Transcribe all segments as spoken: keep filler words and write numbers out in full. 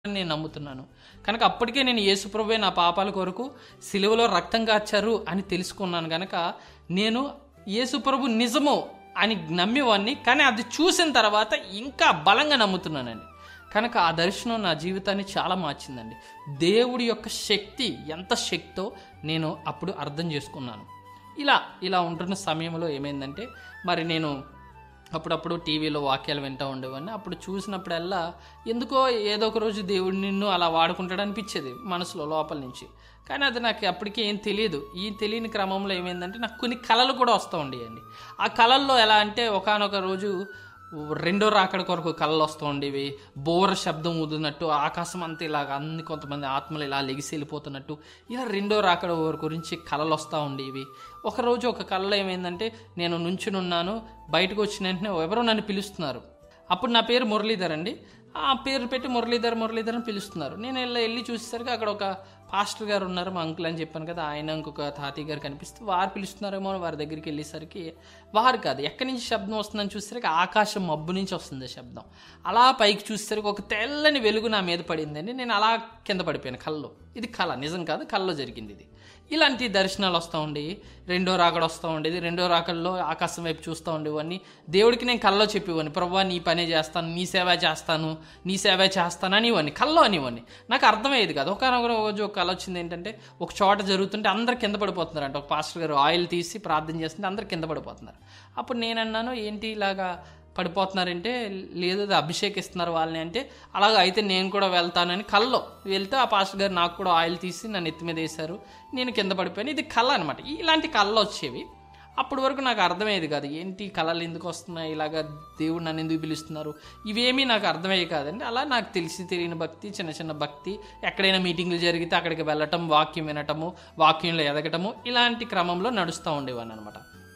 నేను నమ్ముతున్నాను. కనుక అప్పటికే నేను యేసుప్రభువే నా పాపాల కొరకు సిలువలో రక్తం కార్చారు అని తెలుసుకున్నాను. కనుక నేను యేసుప్రభు నిజము అని నమ్మేవాడిని, కానీ అది చూసిన తర్వాత ఇంకా బలంగా నమ్ముతున్నానండి. కనుక ఆ దర్శనం నా జీవితాన్ని చాలా మార్చిందండి. దేవుడి యొక్క శక్తి ఎంత శక్తో నేను అప్పుడు అర్థం చేసుకున్నాను. ఇలా ఇలా ఉంటున్న సమయంలో ఏమైందంటే, మరి నేను అప్పుడప్పుడు టీవీలో వాక్యాలు వింటూ ఉండేవాడిని. అప్పుడు చూసినప్పుడల్లా ఎందుకో ఏదో ఒక రోజు దేవుడు నిన్ను అలా వాడుకుంటాడు అనిపించేది మనసులో లోపల నుంచి. కానీ అది నాకు అప్పటికే ఏం తెలియదు. ఈ తెలియని క్రమంలో ఏమైందంటే నాకు కొన్ని కళలు కూడా వస్తూ ఉండేయండి. ఆ కళల్లో ఎలా అంటే, ఒకానొక రోజు రెండో రాకడ కొరకు కళలు వస్తూ ఉండేవి. బోర శబ్దం ఊదునట్టు ఆకాశం అంతా ఇలాగ అన్ని కొంతమంది ఆత్మలు ఇలా లెగిసి వెళ్ళిపోతున్నట్టు ఇలా రెండో రాకడ గురించి కళలు వస్తూ ఉండేవి. ఒకరోజు ఒక కళలో ఏమైందంటే, నేను నుంచునున్నాను, బయటకు వచ్చిన వెంటనే ఎవరో నన్ను పిలుస్తున్నారు. అప్పుడు నా పేరు మురళీధర్ అండి. ఆ పేరు పెట్టి మురళీధర్ మురళీధర్ అని పిలుస్తున్నారు. నేను వెళ్ళి వెళ్ళి చూసేసరికి అక్కడ ఒక పాస్టర్ గారు ఉన్నారు, మా అంకుల్ అని చెప్పాను కదా, ఆయన ఇంకొక తాతయ్య గారు కనిపిస్తే వారు పిలుస్తున్నారేమో అని వారి దగ్గరికి వెళ్ళేసరికి వారు కాదు, ఎక్కడి నుంచి శబ్దం వస్తుందని చూసేసరికి ఆకాశం మబ్బు నుంచి వస్తుంది శబ్దం. అలా పైకి చూసేసరికి ఒక తెల్లని వెలుగు నా మీద పడిందండి. నేను అలా కింద పడిపోయాను కల్లో. ఇది కళ, నిజం కాదు, కల్లో జరిగింది ఇది. ఇలాంటి దర్శనాలు వస్తూ ఉండేవి. రెండో రాకడ వస్తూ ఉండేది. రెండో రాకడలో ఆకాశం వైపు చూస్తూ ఉండేవాడిని. దేవుడికి నేను కల్లో చెప్పేవాడిని, ప్రభువా నీ పనే చేస్తాను, నీ సేవ చేస్తాను, నీ సేవ చేస్తాను అనేవాడిని, కల్లో అనేవాడిని. నాకు అర్థమయ్యేది కాదు. ఒకనొక రోజు ఒక కళ వచ్చింది ఏంటంటే, ఒక చోట జరుగుతుంటే అందరు కింద పడిపోతున్నారు అంట. ఒక పాస్టర్ గారు ఆయిల్ తీసి ప్రార్థన చేస్తుంటే అందరు కింద పడిపోతున్నారు. అప్పుడు నేను అన్నాను, ఏంటి ఇలాగా పడిపోతున్నారంటే, లేదు అది అభిషేకిస్తున్నారు వాళ్ళని అంటే, అలాగ అయితే నేను కూడా వెళ్తానని కల్లో వెళ్తే ఆ పాస్టర్ గారు నాకు కూడా ఆయిల్ తీసి నన్ను ఎత్తి మీద వేశారు. నేను కింద పడిపోయాను. ఇది కళ అనమాట. ఇలాంటి కళలు వచ్చేవి. అప్పటి వరకు నాకు అర్థమయ్యేది కాదు, ఏంటి కళలు ఎందుకు వస్తున్నాయి, ఇలాగ దేవుడు నన్ను ఎందుకు పిలుస్తున్నారు, ఇవేమీ నాకు అర్థమయ్యేది కాదండి. అలా నాకు తెలిసి తెలియని భక్తి, చిన్న చిన్న భక్తి, ఎక్కడైనా మీటింగ్లు జరిగితే అక్కడికి వెళ్ళటం, వాక్యం వినటము, వాక్యంలో ఎదగటము, ఇలాంటి క్రమంలో నడుస్తూ ఉండేవాడిని అనమాట.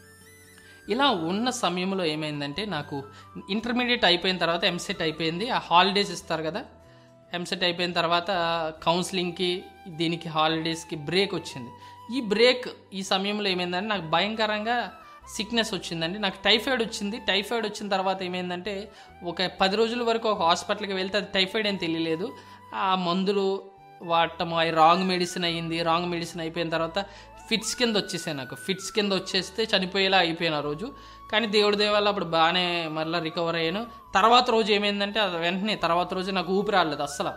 ఇలా ఉన్న సమయంలో ఏమైందంటే, నాకు ఇంటర్మీడియట్ అయిపోయిన తర్వాత ఎంసెట్ అయిపోయింది. ఆ హాలిడేస్ ఇస్తారు కదా, ఎంసెట్ అయిపోయిన తర్వాత కౌన్సిలింగ్కి దీనికి హాలిడేస్కి బ్రేక్ వచ్చింది. ఈ బ్రేక్ ఈ సమయంలో ఏమైందంటే, నాకు భయంకరంగా సిక్నెస్ వచ్చిందండి. నాకు టైఫాయిడ్ వచ్చింది. టైఫాయిడ్ వచ్చిన తర్వాత ఏమైందంటే, ఒక పది రోజుల వరకు ఒక హాస్పిటల్కి వెళ్తే అది టైఫాయిడ్ అని తెలియలేదు. ఆ మందులు వాడటం, అవి రాంగ్ మెడిసిన్ అయ్యింది. రాంగ్ మెడిసిన్ అయిపోయిన తర్వాత ఫిట్స్ కింద వచ్చేసాయి. నాకు ఫిట్స్ కింద వచ్చేస్తే చనిపోయేలా అయిపోయిన రోజు. కానీ దేవుడి దయ వల్ల అప్పుడు బాగానే మళ్ళీ రికవర్ అయ్యాను. తర్వాత రోజు ఏమైందంటే, అది వెంటనే తర్వాత రోజు నాకు ఊపిరి రాలేదు, అస్సలు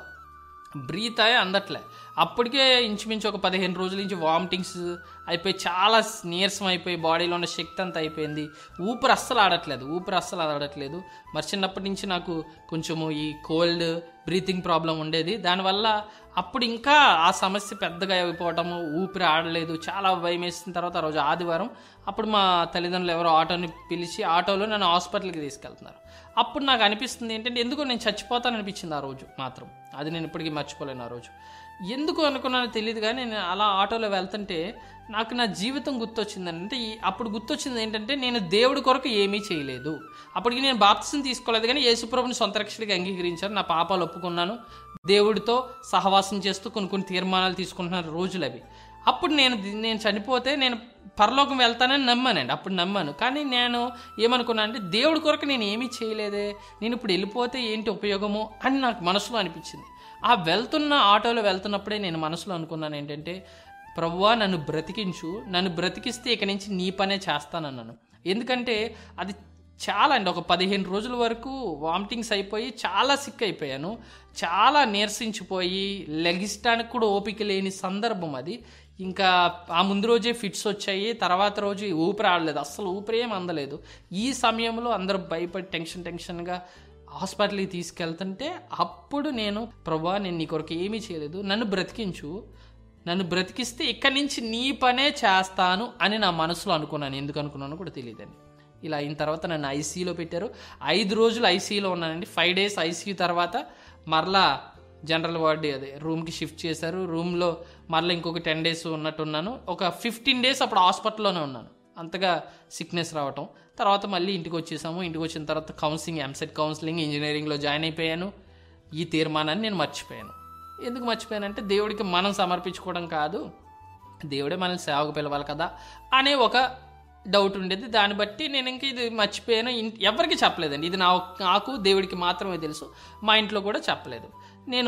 బ్రీత్ అయ్యే అందట్లే. అప్పటికే ఇంచుమించు ఒక పదిహేను రోజుల నుంచి వామిటింగ్స్ అయిపోయి చాలా నీరసం అయిపోయి బాడీలో ఉన్న శక్తి అంతా అయిపోయింది. ఊపిరి అస్సలు ఆడట్లేదు ఊపిరి అస్సలు ఆడట్లేదు మరి చిన్నప్పటి నుంచి నాకు కొంచెము ఈ కోల్డ్ బ్రీతింగ్ ప్రాబ్లం ఉండేది. దానివల్ల అప్పుడు ఇంకా ఆ సమస్య పెద్దగా అయిపోవటము, ఊపిరి ఆడలేదు, చాలా భయం వేసిన తర్వాత ఆ రోజు ఆదివారం, అప్పుడు మా తల్లిదండ్రులు ఎవరో ఆటోని పిలిచి ఆటోలో నన్ను హాస్పిటల్కి తీసుకెళ్తున్నారు. అప్పుడు నాకు అనిపిస్తుంది ఏంటంటే, ఎందుకో నేను చచ్చిపోతాను అనిపించింది ఆ రోజు మాత్రం. అది నేను ఇప్పటికీ మర్చిపోలేను. ఆ రోజు ఎందుకు అనుకున్నానో తెలియదు, కానీ నేను అలా ఆటోలో వెళ్తుంటే నాకు నా జీవితం గుర్తొచ్చిందని. అంటే ఈ అప్పుడు గుర్తొచ్చింది ఏంటంటే, నేను దేవుడి కొరకు ఏమీ చేయలేదు. అప్పటికి నేను బాప్తిసం తీసుకోలేదు, కానీ యేసుప్రభుని సొంత రక్షకుడిగా అంగీకరించాను, నా పాపాలు ఒప్పుకున్నాను, దేవుడితో సహవాసం చేస్తూ కొన్ని కొన్ని తీర్మానాలు తీసుకుంటున్న రోజులు అవి. అప్పుడు నేను నేను చనిపోతే నేను పరలోకం వెళ్తానని నమ్మానండి. అప్పుడు నమ్మాను. కానీ నేను ఏమనుకున్నా అంటే, దేవుడి కొరకు నేను ఏమీ చేయలేదే, నేను ఇప్పుడు వెళ్ళిపోతే ఏంటి ఉపయోగము అని నాకు మనసులో అనిపించింది. ఆ వెళ్తున్న ఆటోలో వెళ్తున్నప్పుడే నేను మనసులో అనుకున్నాను ఏంటంటే, ప్రభువా నన్ను బ్రతికించు, నన్ను బ్రతికిస్తే ఇక నుంచి నీ పనే చేస్తానన్నాను. ఎందుకంటే అది చాలా అండి, ఒక పదిహేను రోజుల వరకు వామిటింగ్స్ అయిపోయి చాలా సిక్ అయిపోయాను, చాలా నీరసించిపోయి లెగిస్టానికి కూడా ఓపిక లేని సందర్భం అది. ఇంకా ఆ ముందు రోజే ఫిట్స్ వచ్చాయి, తర్వాత రోజు ఊపిరి ఆడలేదు, అస్సలు ఊపిరి ఏం అందలేదు. ఈ సమయంలో అందరూ భయపడి టెన్షన్ టెన్షన్గా హాస్పిటల్కి తీసుకెళ్తుంటే అప్పుడు నేను, ప్రభువా నేను నీ కొరకు ఏమీ చేయలేదు, నన్ను బ్రతికించు, నన్ను బ్రతికిస్తే ఇక్కడి నుంచి నీ పనే చేస్తాను అని నా మనసులో అనుకున్నాను. ఎందుకు అనుకున్నానో కూడా తెలియదండి. ఇలా అయిన తర్వాత నన్ను ఐసీయూలో పెట్టారు. ఐదు రోజులు ఐసీయూలో ఉన్నానండి. ఫైవ్ డేస్ ఐసీయూ తర్వాత మరలా జనరల్ వార్డ్ అదే రూమ్కి షిఫ్ట్ చేశారు. రూమ్లో మరలా ఇంకొక టెన్ డేస్ ఉన్నట్టున్నాను. ఒక ఫిఫ్టీన్ డేస్ అప్పుడు హాస్పిటల్లోనే ఉన్నాను, అంతగా సిక్నెస్ రావటం. తర్వాత మళ్ళీ ఇంటికి వచ్చేసాము. ఇంటికి వచ్చిన తర్వాత కౌన్సిలింగ్, ఎంసెట్ కౌన్సిలింగ్, ఇంజనీరింగ్లో జాయిన్ అయిపోయాను. ఈ తీర్మానాన్ని నేను మర్చిపోయాను. ఎందుకు మర్చిపోయానంటే, దేవుడికి మనం సమర్పించుకోవడం కాదు, దేవుడే మనల్ని సేవకు పిలవాలి కదా అనే ఒక డౌట్ ఉండేది. దాన్ని బట్టి నేను ఇంక ఇది మర్చిపోయాను. ఎవరికి చెప్పలేదండి, ఇది నా నాకు దేవుడికి మాత్రమే తెలుసు. మా ఇంట్లో కూడా చెప్పలేదు. నేను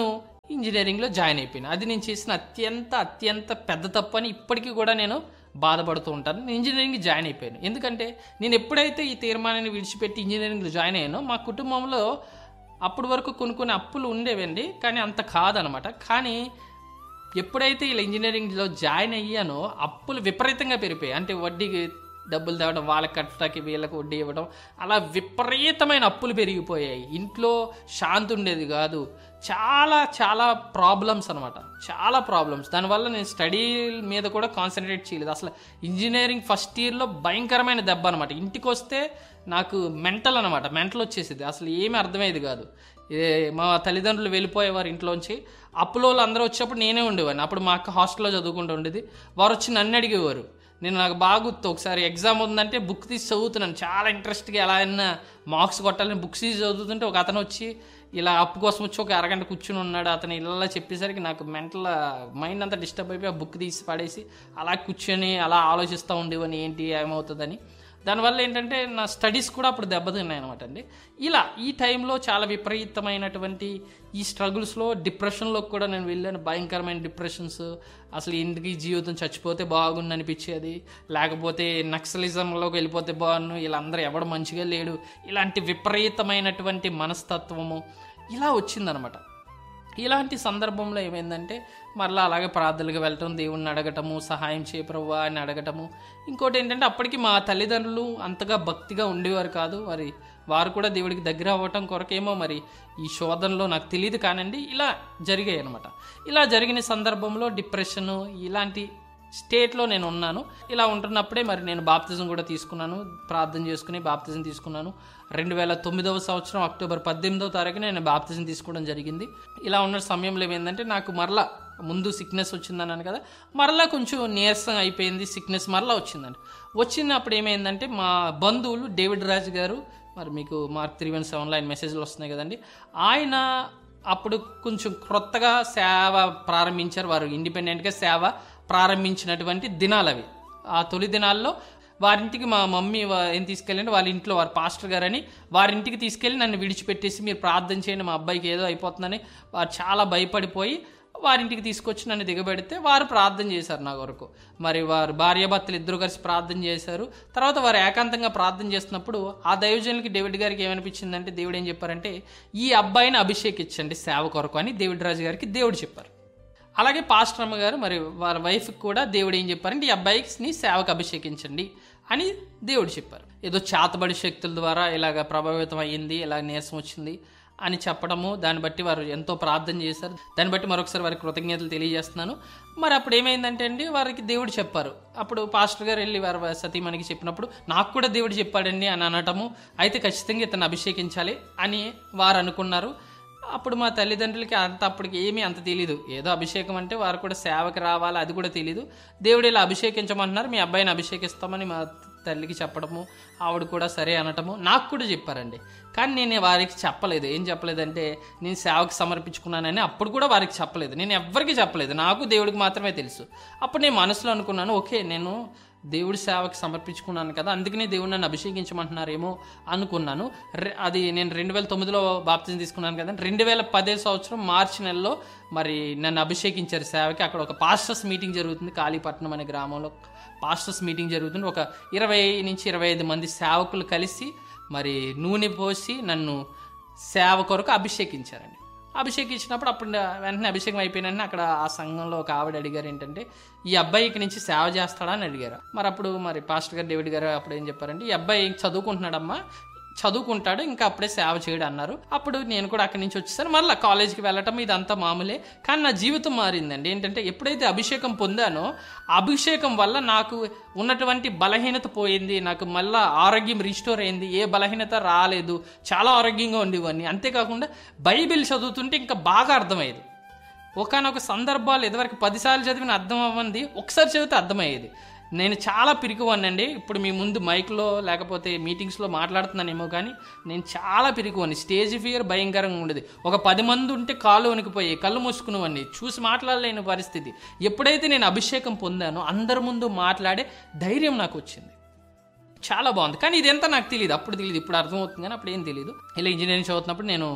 ఇంజనీరింగ్లో జాయిన్ అయిపోయాను. అది నేను చేసిన అత్యంత అత్యంత పెద్ద తప్పు అని ఇప్పటికీ కూడా నేను బాధపడుతూ ఉంటాను. నేను ఇంజనీరింగ్ జాయిన్ అయిపోయాను. ఎందుకంటే నేను ఎప్పుడైతే ఈ తీర్మానాన్ని విడిచిపెట్టి ఇంజనీరింగ్లో జాయిన్ అయ్యానో మా కుటుంబంలో అప్పటి వరకు కొన్ని కొన్ని అప్పులు ఉండేవండి, కానీ అంత కాదనమాట. కానీ ఎప్పుడైతే ఇలా ఇంజనీరింగ్లో జాయిన్ అయ్యానో అప్పులు విపరీతంగా పెరిగిపోయాయి. అంటే వడ్డీకి డబ్బులు తేవడం, వాళ్ళకి కట్టడానికి వీళ్ళకి వడ్డీ ఇవ్వడం, అలా విపరీతమైన అప్పులు పెరిగిపోయాయి. ఇంట్లో శాంతి ఉండేది కాదు. చాలా చాలా ప్రాబ్లమ్స్ అనమాట, చాలా ప్రాబ్లమ్స్. దానివల్ల నేను స్టడీ మీద కూడా కాన్సన్ట్రేట్ చేయలేదు. అసలు ఇంజనీరింగ్ ఫస్ట్ ఇయర్లో భయంకరమైన దెబ్బ అనమాట. ఇంటికి వస్తే నాకు మెంటల్ అనమాట, మెంటల్ వచ్చేసింది. అసలు ఏమీ అర్థమయ్యేది కాదు. ఏ మా తల్లిదండ్రులు వెళ్ళిపోయేవారు ఇంట్లోంచి. అప్పులో అందరూ వచ్చేటప్పుడు నేనే ఉండేవాడిని. అప్పుడు మా అక్క హాస్టల్లో చదువుకుంటూ ఉండేది. వారు వచ్చి నన్ను అడిగేవారు. నేను నాకు బాగా గుర్తు, ఒకసారి ఎగ్జామ్ ఉందంటే బుక్ తీసి చదువుతున్నాను, చాలా ఇంట్రెస్ట్గా ఎలా అయినా మార్క్స్ కొట్టాలని బుక్స్ తీసి చదువుతుంటే ఒక అతను వచ్చి ఇలా అప్పు కోసం వచ్చి ఒక అరగంట కూర్చుని ఉన్నాడు. అతను ఇలా చెప్పేసరికి నాకు మెంటల్ మైండ్ అంతా డిస్టర్బ్ అయిపోయి ఆ బుక్ తీసి పడేసి అలా కూర్చొని అలా ఆలోచిస్తూ ఉండేవని ఏంటి ఏమవుతుందని. దానివల్ల ఏంటంటే నా స్టడీస్ కూడా అప్పుడు దెబ్బతిన్నాయి అనమాట అండి. ఇలా ఈ టైంలో చాలా విపరీతమైనటువంటి ఈ స్ట్రగుల్స్లో డిప్రెషన్లోకి కూడా నేను వెళ్ళాను. భయంకరమైన డిప్రెషన్స్. అసలు ఇంటికి జీవితం చచ్చిపోతే బాగుండు అనిపించేది, లేకపోతే నక్సలిజంలోకి వెళ్ళిపోతే బాగుండు, వీళ్ళందరూ ఎవడు మంచిగా లేడు, ఇలాంటి విపరీతమైనటువంటి మనస్తత్వము ఇలా వచ్చిందనమాట. ఇలాంటి సందర్భంలో ఏమైందంటే మరలా అలాగే ప్రార్థనలకు వెళ్ళటం, దేవుణ్ణి అడగటము, సహాయం చేయ ప్రభువా అని అడగటము. ఇంకోటి ఏంటంటే అప్పటికి మా తల్లిదండ్రులు అంతగా భక్తిగా ఉండేవారు కాదు. మరి వారు కూడా దేవుడికి దగ్గర అవ్వటం కొరకేమో మరి ఈ శోధనలో నాకు తెలియదు కానండి ఇలా జరిగాయి అనమాట. ఇలా జరిగిన సందర్భంలో డిప్రెషను ఇలాంటి స్టేట్లో నేను ఉన్నాను. ఇలా ఉంటున్నప్పుడే మరి నేను బాప్తిజం కూడా తీసుకున్నాను. ప్రార్థన చేసుకుని బాప్తిజం తీసుకున్నాను. రెండు వేల తొమ్మిదవ సంవత్సరం అక్టోబర్ పద్దెనిమిదవ తారీఖున నేను బాప్తిజం తీసుకోవడం జరిగింది. ఇలా ఉన్న సమయంలో ఏమైందంటే నాకు మరలా ముందు సిక్నెస్ వచ్చిందన్నాను కదా, మరలా కొంచెం నీరసం అయిపోయింది, సిక్నెస్ మరలా వచ్చిందండి. వచ్చినప్పుడు ఏమైందంటే మా బంధువులు డేవిడ్ రాజు గారు, మరి మీకు మార్క్ త్రీ వన్ సెవెన్లో ఆయన మెసేజ్లు వస్తున్నాయి కదండి, ఆయన అప్పుడు కొంచెం క్రొత్తగా సేవ ప్రారంభించారు. వారు ఇండిపెండెంట్గా సేవ ప్రారంభించినటువంటి దినాలు అవి. ఆ తొలి దినాల్లో వారింటికి మా మమ్మీ ఏం తీసుకెళ్ళండి, వాళ్ళ ఇంట్లో వారు పాస్టర్ గారని వారింటికి తీసుకెళ్ళి నన్ను విడిచిపెట్టేసి మీరు ప్రార్థన చేయండి, మా అబ్బాయికి ఏదో అయిపోతుందని వారు చాలా భయపడిపోయి వారింటికి తీసుకొచ్చి నన్ను దిగబెడితే వారు ప్రార్థన చేశారు నా కొరకు. మరి వారు భార్యాభర్తలు ఇద్దరు కలిసి ప్రార్థన చేశారు. తర్వాత వారు ఏకాంతంగా ప్రార్థన చేస్తున్నప్పుడు ఆ దైవజనులకి డేవిడ్ గారికి ఏమనిపించిందంటే, దేవుడు ఏం చెప్పారంటే ఈ అబ్బాయిని అభిషేకించండి సేవ కొరకు అని డేవిడ్ రాజు గారికి దేవుడు చెప్పారు. అలాగే పాస్టర్ అమ్మ గారు మరి వారి వైఫ్కి కూడా దేవుడు ఏం చెప్పారంటే ఈ అబ్బాయిని సేవకు అభిషేకించండి అని దేవుడు చెప్పారు. ఏదో చేతబడి శక్తుల ద్వారా ఇలాగ ప్రభావితం అయ్యింది, ఇలా నీరసం వచ్చింది అని చెప్పడము, దాన్ని బట్టి వారు ఎంతో ప్రార్థన చేశారు. దాన్ని బట్టి మరొకసారి వారికి కృతజ్ఞతలు తెలియజేస్తున్నాను. మరి అప్పుడు ఏమైందంటే అండి వారికి దేవుడు చెప్పారు. అప్పుడు పాస్టర్ గారు వెళ్ళి వారి సతీమణికి చెప్పినప్పుడు నాకు కూడా దేవుడు చెప్పాడండి అని అనటము, అయితే ఖచ్చితంగా ఇతను అభిషేకించాలి అని వారు అనుకున్నారు. అప్పుడు మా తల్లిదండ్రులకి అంత అప్పటికి ఏమీ అంత తెలీదు. ఏదో అభిషేకం అంటే వారు కూడా సేవకి రావాలి అది కూడా తెలీదు. దేవుడు ఇలా అభిషేకించమంటున్నారు, మీ అబ్బాయిని అభిషేకిస్తామని మా తల్లికి చెప్పడము, ఆవిడ కూడా సరే అనటము నాకు కూడా చెప్పారండి. కానీ నేను వారికి చెప్పలేదు. ఏం చెప్పలేదంటే నేను సేవకు సమర్పించుకున్నానని అప్పుడు కూడా వారికి చెప్పలేదు. నేను ఎవ్వరికి చెప్పలేదు, నాకు దేవుడికి మాత్రమే తెలుసు. అప్పుడు నేను మనసులో అనుకున్నాను, ఓకే నేను దేవుడి సేవకి సమర్పించుకున్నాను కదా, అందుకనే దేవుడు నన్ను అభిషేకించమంటున్నారేమో అనుకున్నాను. అది నేను రెండు వేల తొమ్మిదిలో బాప్తిజం తీసుకున్నాను కదా, రెండు వేల పదే సంవత్సరం మార్చి నెలలో మరి నన్ను అభిషేకించారు సేవకి. అక్కడ ఒక పాస్టర్స్ మీటింగ్ జరుగుతుంది, కాళీపట్నం అనే గ్రామంలో పాస్టర్స్ మీటింగ్ జరుగుతుంది. ఒక ఇరవై నుంచి ఇరవై ఐదు మంది సేవకులు కలిసి మరి నూనె పోసి నన్ను సేవ కొరకు అభిషేకించారండి. అభిషేకించినప్పుడు అప్పుడు వెంటనే అభిషేకం అయిపోయిన అక్కడ ఆ సంఘంలో ఒక ఆవిడ అడిగారు ఏంటంటే ఈ అబ్బాయికి నుంచి సేవ చేస్తాడా అని అడిగారు. మరి అప్పుడు మరి పాస్టర్ గారు డేవిడ్ గారు అప్పుడు ఏం చెప్పారంటే ఈ అబ్బాయి చదువుకుంటున్నాడమ్మా, చదువుకుంటాడు, ఇంకా అప్పుడే సేవ చేయడు అన్నారు. అప్పుడు నేను కూడా అక్కడి నుంచి వచ్చేసాను. మళ్ళీ కాలేజీకి వెళ్ళటం ఇదంతా మామూలే. కానీ నా జీవితం మారిందండి. ఏంటంటే ఎప్పుడైతే అభిషేకం పొందానో అభిషేకం వల్ల నాకు ఉన్నటువంటి బలహీనత పోయింది, నాకు మళ్ళీ ఆరోగ్యం రిస్టోర్ అయింది, ఏ బలహీనత రాలేదు, చాలా ఆరోగ్యంగా ఉండేవాడిని. అంతేకాకుండా బైబిల్ చదువుతుంటే ఇంకా బాగా అర్థమయ్యేది. ఒకనొక సందర్భాలు ఇదివరకు పదిసార్లు చదివిన అర్థం అవ్వంది ఒకసారి చదివితే అర్థమయ్యేది. నేను చాలా పిరికివాడినండి. ఇప్పుడు మీ ముందు మైక్లో లేకపోతే మీటింగ్స్లో మాట్లాడుతున్నానేమో కానీ నేను చాలా పిరికివాడిని. స్టేజ్ ఫియర్ భయంకరంగా ఉండేది. ఒక పది మంది ఉంటే కాళ్ళు వణికిపోయి కళ్ళు మూసుకునేవాడిని, చూసి మాట్లాడలేని పరిస్థితి. ఎప్పుడైతే నేను అభిషేకం పొందానో అందరి ముందు మాట్లాడే ధైర్యం నాకు వచ్చింది. చాలా బాగుంది. కానీ ఇదంతా నాకు తెలియదు, అప్పుడు తెలియదు, ఇప్పుడు అర్థమవుతుంది కానీ అప్పుడు ఏం తెలియదు. ఇలా ఇంజనీరింగ్ చదువుతున్నప్పుడు నేను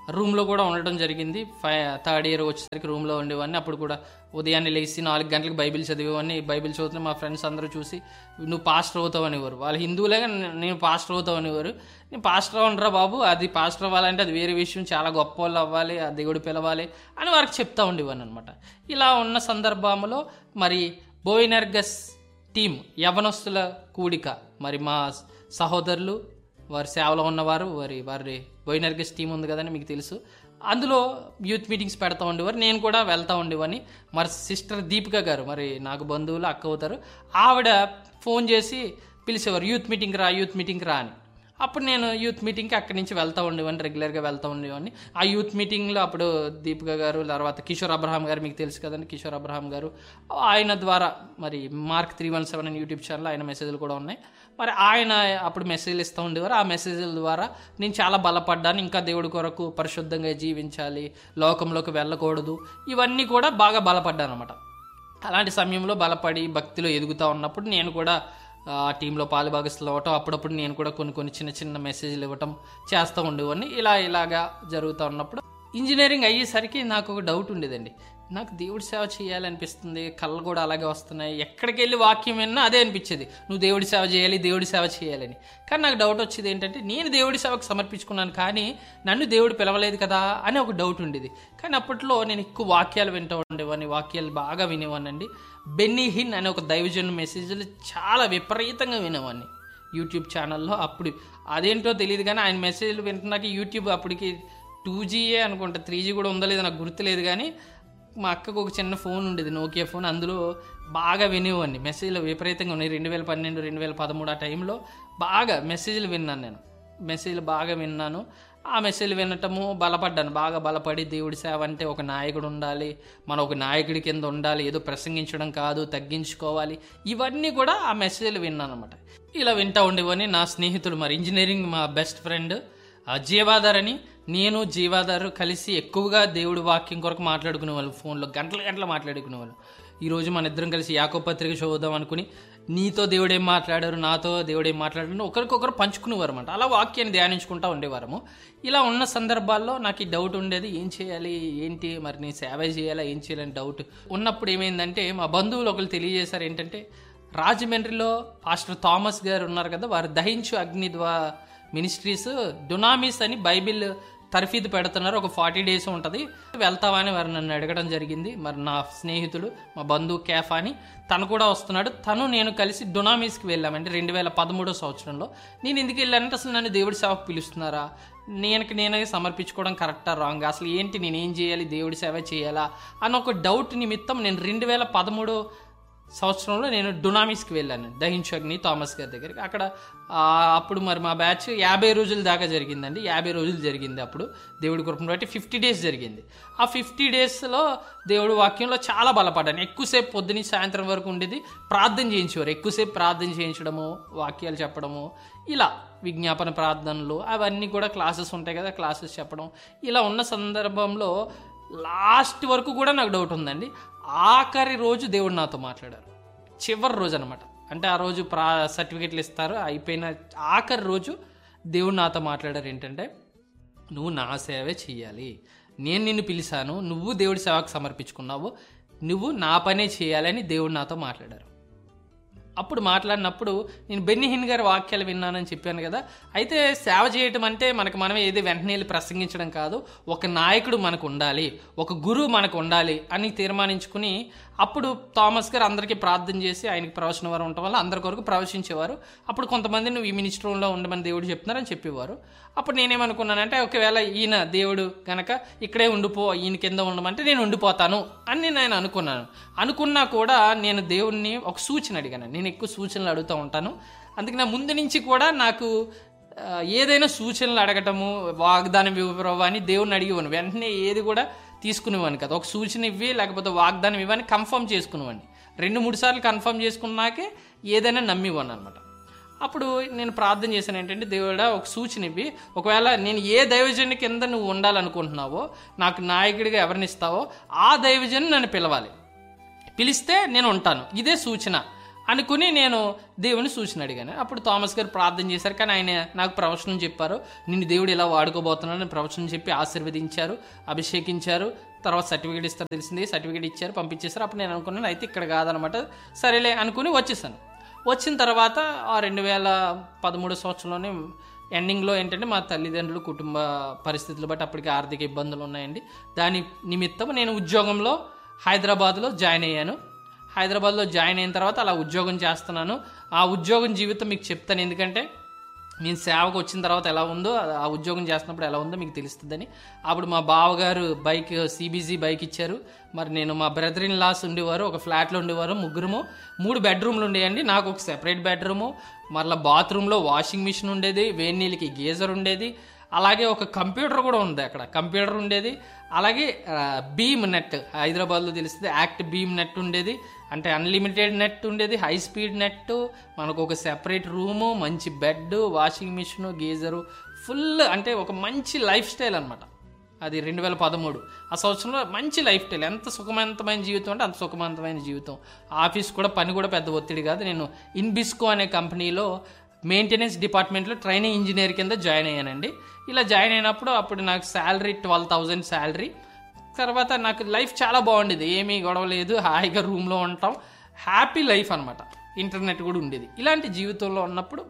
రూమ్లో కూడా ఉండడం జరిగింది. ఫై థర్డ్ ఇయర్ వచ్చేసరికి రూమ్లో ఉండేవాడిని. అప్పుడు కూడా ఉదయాన్నే లేచి నాలుగు గంటలకు బైబిల్ చదివేవాడిని. బైబిల్ చదువుతున్న మా ఫ్రెండ్స్ అందరూ చూసి నువ్వు పాస్టర్ అవుతావు అనేవారు. వాళ్ళు హిందువులే, నేను పాస్టర్ అవుతావు అనేవారు. నేను పాస్టర్ అవ్వనరా బాబు, అది పాస్టర్ అవ్వాలంటే అది వేరే విషయం, చాలా గొప్ప వాళ్ళు అవ్వాలి, ఆ దేవుడు పిలవాలి అని వారికి చెప్తా ఉండేవాడిని అనమాట. ఇలా ఉన్న సందర్భంలో మరి బోయినర్గస్ టీం యవనస్తుల కూడిక, మరి మా సహోదరులు వారి సేవలో ఉన్నవారు, వారి వారి బోయినర్గస్ టీం ఉంది కదండి మీకు తెలుసు, అందులో యూత్ మీటింగ్స్ పెడతా ఉండేవారు. నేను కూడా వెళ్తూ ఉండేవాడిని. మరి సిస్టర్ దీపిక గారు, మరి నాకు బంధువులు అక్క అవుతారు, ఆవిడ ఫోన్ చేసి పిలిచేవారు, యూత్ మీటింగ్ రా యూత్ మీటింగ్ రా అని. అప్పుడు నేను యూత్ మీటింగ్కి అక్కడి నుంచి వెళ్తూ ఉండేవాడిని, రెగ్యులర్గా వెళ్తూ ఉండేవాడిని. ఆ యూత్ మీటింగ్లో అప్పుడు దీపిక గారు, తర్వాత కిషోర్ అబ్రహాం గారు, మీకు తెలుసు కదండి కిషోర్ అబ్రహాం గారు, ఆయన ద్వారా మరి మార్క్ త్రీ వన్ సెవెన్ అని యూట్యూబ్ ఛానల్ ఆయన మెసేజ్లు కూడా ఉన్నాయి. మరి ఆయన అప్పుడు మెసేజ్లు ఇస్తూ ఉండేవారు. ఆ మెసేజ్ల ద్వారా నేను చాలా బలపడ్డాను. ఇంకా దేవుడి కొరకు పరిశుద్ధంగా జీవించాలి, లోకంలోకి వెళ్ళకూడదు, ఇవన్నీ కూడా బాగా బలపడ్డాను అనమాట. అలాంటి సమయంలో బలపడి భక్తిలో ఎదుగుతూ ఉన్నప్పుడు నేను కూడా ఆ టీంలో పాలుభాగస్తులు అవ్వటం, అప్పుడప్పుడు నేను కూడా కొన్ని కొన్ని చిన్న చిన్న మెసేజ్లు ఇవ్వటం చేస్తూ ఉండేవాడిని. ఇలా ఇలాగా జరుగుతూ ఉన్నప్పుడు ఇంజనీరింగ్ అయ్యేసరికి నాకు ఒక డౌట్ ఉండేదండి. నాకు దేవుడి సేవ చేయాలనిపిస్తుంది, కళ్ళు కూడా అలాగే వస్తున్నాయి, ఎక్కడికి వెళ్ళి వాక్యం విన్నా అదే అనిపించేది, నువ్వు దేవుడి సేవ చేయాలి దేవుడి సేవ చేయాలని. కానీ నాకు డౌట్ వచ్చేది ఏంటంటే, నేను దేవుడి సేవకు సమర్పించుకున్నాను కానీ నన్ను దేవుడు పిలవలేదు కదా అని ఒక డౌట్ ఉండేది. కానీ అప్పట్లో నేను ఎక్కువ వాక్యాలు వింటూ ఉండేవాడిని, వాక్యాలు బాగా వినేవాడినండి. బెన్నీ హిన్ అనే ఒక దైవజన్ మెసేజ్లు చాలా విపరీతంగా వినేవాడిని యూట్యూబ్ ఛానల్లో. అప్పుడు అదేంటో తెలియదు కానీ ఆయన మెసేజ్లు వింటున్నాక యూట్యూబ్ అప్పటికి టూ జీయే అనుకుంటా, త్రీ జీ కూడా ఉందో లేదో నాకు గుర్తులేదు. కానీ మా అక్కకు ఒక చిన్న ఫోన్ ఉండేది, నోకియా ఫోన్, అందులో బాగా వినేవాడిని. మెసేజ్లు విపరీతంగా ఉన్నాయి. రెండు వేల పన్నెండు రెండు వేల పదమూడు ఆ టైంలో బాగా మెసేజ్లు విన్నాను నేను, మెసేజ్లు బాగా విన్నాను. ఆ మెసేజ్లు వినటము బలపడ్డాను, బాగా బలపడి దేవుడి సేవ అంటే ఒక నాయకుడు ఉండాలి, మనం ఒక నాయకుడి కింద ఉండాలి, ఏదో ప్రసంగించడం కాదు, తగ్గించుకోవాలి, ఇవన్నీ కూడా ఆ మెసేజ్లు విన్నాను అనమాట. ఇలా వింటూ ఉండేవాడిని. నా స్నేహితుడు మరి ఇంజనీరింగ్ మా బెస్ట్ ఫ్రెండ్ జీవాధార్ అని, నేను జీవాధారు కలిసి ఎక్కువగా దేవుడి వాక్యం కొరకు మాట్లాడుకునే వాళ్ళు, ఫోన్లో గంటల గంటలు మాట్లాడుకునే వాళ్ళు. ఈరోజు మన ఇద్దరం కలిసి యాకోబు పత్రిక చదువుదాం అనుకుని, నీతో దేవుడేం మాట్లాడారు, నాతో దేవుడేం మాట్లాడారు, ఒకరికొకరు పంచుకునేవారు అనమాట. అలా వాక్యాన్ని ధ్యానించుకుంటూ ఉండేవారము. ఇలా ఉన్న సందర్భాల్లో నాకు ఈ డౌట్ ఉండేది, ఏం చేయాలి ఏంటి, మరి నేను సేవ చేయాలా ఏం చేయాలని డౌట్ ఉన్నప్పుడు ఏమైందంటే, మా బంధువులు ఒకరు తెలియజేశారు ఏంటంటే, రాజమండ్రిలో పాస్టర్ థామస్ గారు ఉన్నారు కదా, వారు దహించు అగ్ని ద్వా మినిస్ట్రీస్ డునామిస్ అని బైబిల్ తర్ఫీదు పెడుతున్నారు, ఒక ఫార్టీ డేస్ ఉంటుంది, వెళ్తావా అని వారు నన్ను అడగడం జరిగింది. మరి నా స్నేహితుడు మా బంధువు కేఫ్ అని తను కూడా వస్తున్నాడు, తను నేను కలిసి డునామిస్కి వెళ్ళామంటే రెండు వేల పదమూడో సంవత్సరంలో. నేను ఎందుకు వెళ్ళానంటే, అసలు నన్ను దేవుడి సేవకు పిలుస్తున్నారా, నేనకి నేనే సమర్పించుకోవడం కరెక్టా రాంగ్, అసలు ఏంటి నేనేం చేయాలి, దేవుడి సేవ చేయాలా అన్న ఒక డౌట్ నిమిత్తం నేను రెండు వేల పదమూడో సంవత్సరంలో నేను డునామిస్కి వెళ్ళాను, దహించు అగ్ని థామస్ గారి దగ్గరికి. అక్కడ అప్పుడు మరి మా బ్యాచ్ యాభై రోజుల దాకా జరిగిందండి, యాభై రోజులు జరిగింది. అప్పుడు దేవుడి కృపను బట్టి ఫిఫ్టీ డేస్ జరిగింది. ఆ ఫిఫ్టీ డేస్లో దేవుడి వాక్యంలో చాలా బలపడ్డాను. ఎక్కువసేపు పొద్దున సాయంత్రం వరకు ఉండేది, ప్రార్థన చేయించేవారు, ఎక్కువసేపు ప్రార్థన చేయించడము, వాక్యాలు చెప్పడము, ఇలా విజ్ఞాపన ప్రార్థనలు అవన్నీ కూడా క్లాసెస్ ఉంటాయి కదా, క్లాసెస్ చెప్పడం. ఇలా ఉన్న సందర్భంలో లాస్ట్ వరకు కూడా నాకు డౌట్ ఉందండి. ఆఖరి రోజు దేవుడు నాతో మాట్లాడారు, చివరి రోజు అనమాట. అంటే ఆ రోజు ప్రా సర్టిఫికెట్లు ఇస్తారు, అయిపోయిన ఆఖరి రోజు దేవుడు నాతో మాట్లాడారు ఏంటంటే, నువ్వు నా సేవే చెయ్యాలి, నేను నిన్ను పిలిచాను, నువ్వు దేవుడి సేవకు సమర్పించుకున్నావు, నువ్వు నా పనే చేయాలని దేవుడు నాతో మాట్లాడారు. అప్పుడు మాట్లాడినప్పుడు నేను బెన్నీ హిన్ గారి వాక్యాలు విన్నానని చెప్పాను కదా. అయితే సేవ చేయటం అంటే మనకు మనమే ఏది వెంటనే వెళ్ళి ప్రసంగించడం కాదు, ఒక నాయకుడు మనకు ఉండాలి, ఒక గురువు మనకు ఉండాలి అని తీర్మానించుకుని, అప్పుడు థామస్ గారు అందరికీ ప్రార్థన చేసి ఆయనకి ప్రవచన వరం ఉండటం వల్ల అందరి కొరకు ప్రవచించేవారు. అప్పుడు కొంతమంది నువ్వు ఈ మినిస్ట్రీలో ఉండమని దేవుడు చెప్తున్నారని చెప్పేవారు. అప్పుడు నేనేమనుకున్నానంటే, ఒకవేళ ఈయన దేవుడు కనుక ఇక్కడే ఉండిపో, ఈయన కింద ఉండమంటే నేను ఉండిపోతాను అని నేను అనుకున్నాను. అనుకున్నా కూడా నేను దేవుడిని ఒక సూచన అడిగాను. నేను ఎక్కువ సూచనలు అడుగుతూ ఉంటాను, అందుకే నా ముందు నుంచి కూడా నాకు ఏదైనా సూచనలు అడగటము, వాగ్దానం ఇవ్వరు అని దేవుడిని అడిగేవాను. వెంటనే ఏది కూడా తీసుకునేవాడిని కదా, ఒక సూచన ఇవ్వి లేకపోతే వాగ్దానం ఇవ్వని కన్ఫర్మ్ చేసుకునేవాడిని. రెండు మూడు సార్లు కన్ఫర్మ్ చేసుకున్నాకే ఏదైనా నమ్మివ్వను అనమాట. అప్పుడు నేను ప్రార్థన చేశాను ఏంటంటే, దేవుడా ఒక సూచన ఇవ్వి, ఒకవేళ నేను ఏ దైవజన్ కింద నువ్వు ఉండాలనుకుంటున్నావో, నాకు నాయకుడిగా ఎవరినిస్తావో ఆ దైవజన్ నన్ను పిలవాలి, పిలిస్తే నేను ఉంటాను, ఇదే సూచన అనుకుని నేను దేవుని సూచన అడిగాను. అప్పుడు థామస్ గారు ప్రార్థన చేశారు, కానీ ఆయన నాకు ప్రవచనం చెప్పారు, నిన్ను దేవుడు ఇలా వాడుకోబోతున్నాను ప్రవచనం చెప్పి ఆశీర్వదించారు, అభిషేకించారు. తర్వాత సర్టిఫికేట్ ఇస్తారు తెలిసింది, సర్టిఫికేట్ ఇచ్చారు, పంపించేశారు. అప్పుడు నేను అనుకున్నాను అయితే ఇక్కడ కాదనమాట, సరేలే అనుకుని వచ్చేసాను. వచ్చిన తర్వాత ఆ రెండు వేల పదమూడు సంవత్సరంలోనే ఎండింగ్లో ఏంటంటే మా తల్లిదండ్రులు కుటుంబ పరిస్థితులు బట్టి అప్పటికి ఆర్థిక ఇబ్బందులు ఉన్నాయండి. దాని నిమిత్తం నేను ఉద్యోగంలో హైదరాబాద్లో జాయిన్ అయ్యాను. హైదరాబాద్లో జాయిన్ అయిన తర్వాత అలా ఉద్యోగం చేస్తున్నాను. ఆ ఉద్యోగం జీవితం మీకు చెప్తాను, ఎందుకంటే నేను సేవకు వచ్చిన తర్వాత ఎలా ఉందో, ఆ ఉద్యోగం చేస్తున్నప్పుడు ఎలా ఉందో మీకు తెలుస్తుందని. అప్పుడు మా బావగారు బైక్ సిబిజీ బైక్ ఇచ్చారు. మరి నేను మా బ్రదర్ ఇన్ లాస్ ఉండేవారు, ఒక ఫ్లాట్లో ఉండేవారు, ముగ్గురుము, మూడు బెడ్రూమ్లు ఉండేయండి. నాకు ఒక సెపరేట్ బెడ్రూము, మరలా బాత్రూంలో వాషింగ్ మిషన్ ఉండేది, వేడి నీళ్ళకి గీజర్ ఉండేది, అలాగే ఒక కంప్యూటర్ కూడా ఉంది అక్కడ, కంప్యూటర్ ఉండేది. అలాగే బీమ్ నెట్, హైదరాబాద్లో తెలిస్తే యాక్ట్ బీమ్ నెట్ ఉండేది, అంటే అన్లిమిటెడ్ నెట్ ఉండేది, హై స్పీడ్ నెట్, మనకు ఒక సెపరేట్ రూము, మంచి bed, washing machine, geyser, full అంటే ఒక మంచి లైఫ్ స్టైల్ అనమాట. అది రెండు వేల పదమూడు ఆ సంవత్సరంలో మంచి లైఫ్ స్టైల్. ఎంత సుఖవంతమైన జీవితం అంటే అంత సుఖవంతమైన జీవితం. ఆఫీస్ కూడా పని కూడా పెద్ద ఒత్తిడి కాదు. నేను ఇన్బిస్కో అనే కంపెనీలో మెయింటెనెన్స్ డిపార్ట్మెంట్లో ట్రైనింగ్ ఇంజనీర్ కింద జాయిన్ అయ్యానండి. ఇలా జాయిన్ అయినప్పుడు అప్పుడు నాకు శాలరీ ట్వెల్వ్ థౌజండ్ శాలరీ. తర్వాత నాకు లైఫ్ చాలా బాగుండేది, ఏమీ గొడవ లేదు, హాయిగా రూమ్లో ఉంటాం, హ్యాపీ లైఫ్ అనమాట. ఇంటర్నెట్ కూడా ఉండేది. ఇలాంటి జీవితంలో ఉన్నప్పుడు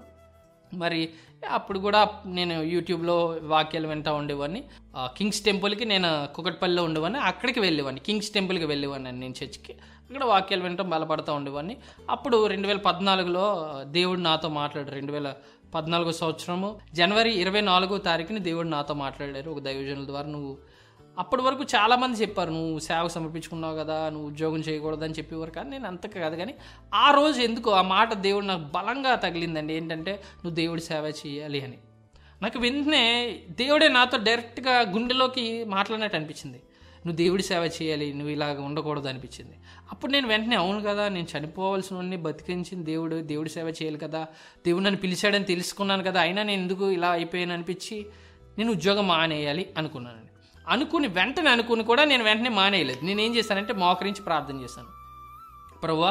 మరి అప్పుడు కూడా నేను యూట్యూబ్లో వాక్యాలు వింటూ ఉండేవాడిని. కింగ్స్ టెంపుల్కి నేను కుకట్పల్లిలో ఉండేవాడిని, అక్కడికి వెళ్ళేవాడిని, కింగ్స్ టెంపుల్కి వెళ్ళేవాడిని నేను చర్చికి. అక్కడ వాక్యాలు వింటాం, బలపడుతూ ఉండేవాడిని. అప్పుడు రెండు వేల పద్నాలుగులో దేవుడు నాతో మాట్లాడారు. రెండు వేల పద్నాలుగో సంవత్సరము జనవరి ఇరవై నాలుగో తారీఖుని దేవుడు నాతో మాట్లాడారు ఒక దైవజనుల ద్వారా. నువ్వు అప్పటి వరకు చాలామంది చెప్పారు, నువ్వు సేవకు సమర్పించుకున్నావు కదా, నువ్వు ఉద్యోగం చేయకూడదని చెప్పేవారు, కానీ నేను అంత కాదు. కానీ ఆ రోజు ఎందుకు ఆ మాట దేవుడు నాకు బలంగా తగిలిందండి. ఏంటంటే నువ్వు దేవుడి సేవ చేయాలి అని. నాకు వెంటనే దేవుడే నాతో డైరెక్ట్గా గుండెలోకి మాట్లాడినట్టు అనిపించింది. నువ్వు దేవుడి సేవ చేయాలి, నువ్వు ఇలాగ ఉండకూడదు అనిపించింది. అప్పుడు నేను వెంటనే అవును కదా, నేను చనిపోవాల్సిన బతికించిన దేవుడు, దేవుడి సేవ చేయాలి కదా, దేవుడు నన్ను పిలిచాడని తెలుసుకున్నాను కదా, అయినా నేను ఎందుకు ఇలా అయిపోయాను అనిపించి నేను ఉద్యోగం మానేయాలి అనుకున్నాను. అనుకుని వెంటనే అనుకుని కూడా నేను వెంటనే మానేయలేదు. నేను ఏం చేశానంటే మోకరించి ప్రార్థన చేశాను. ప్రభువా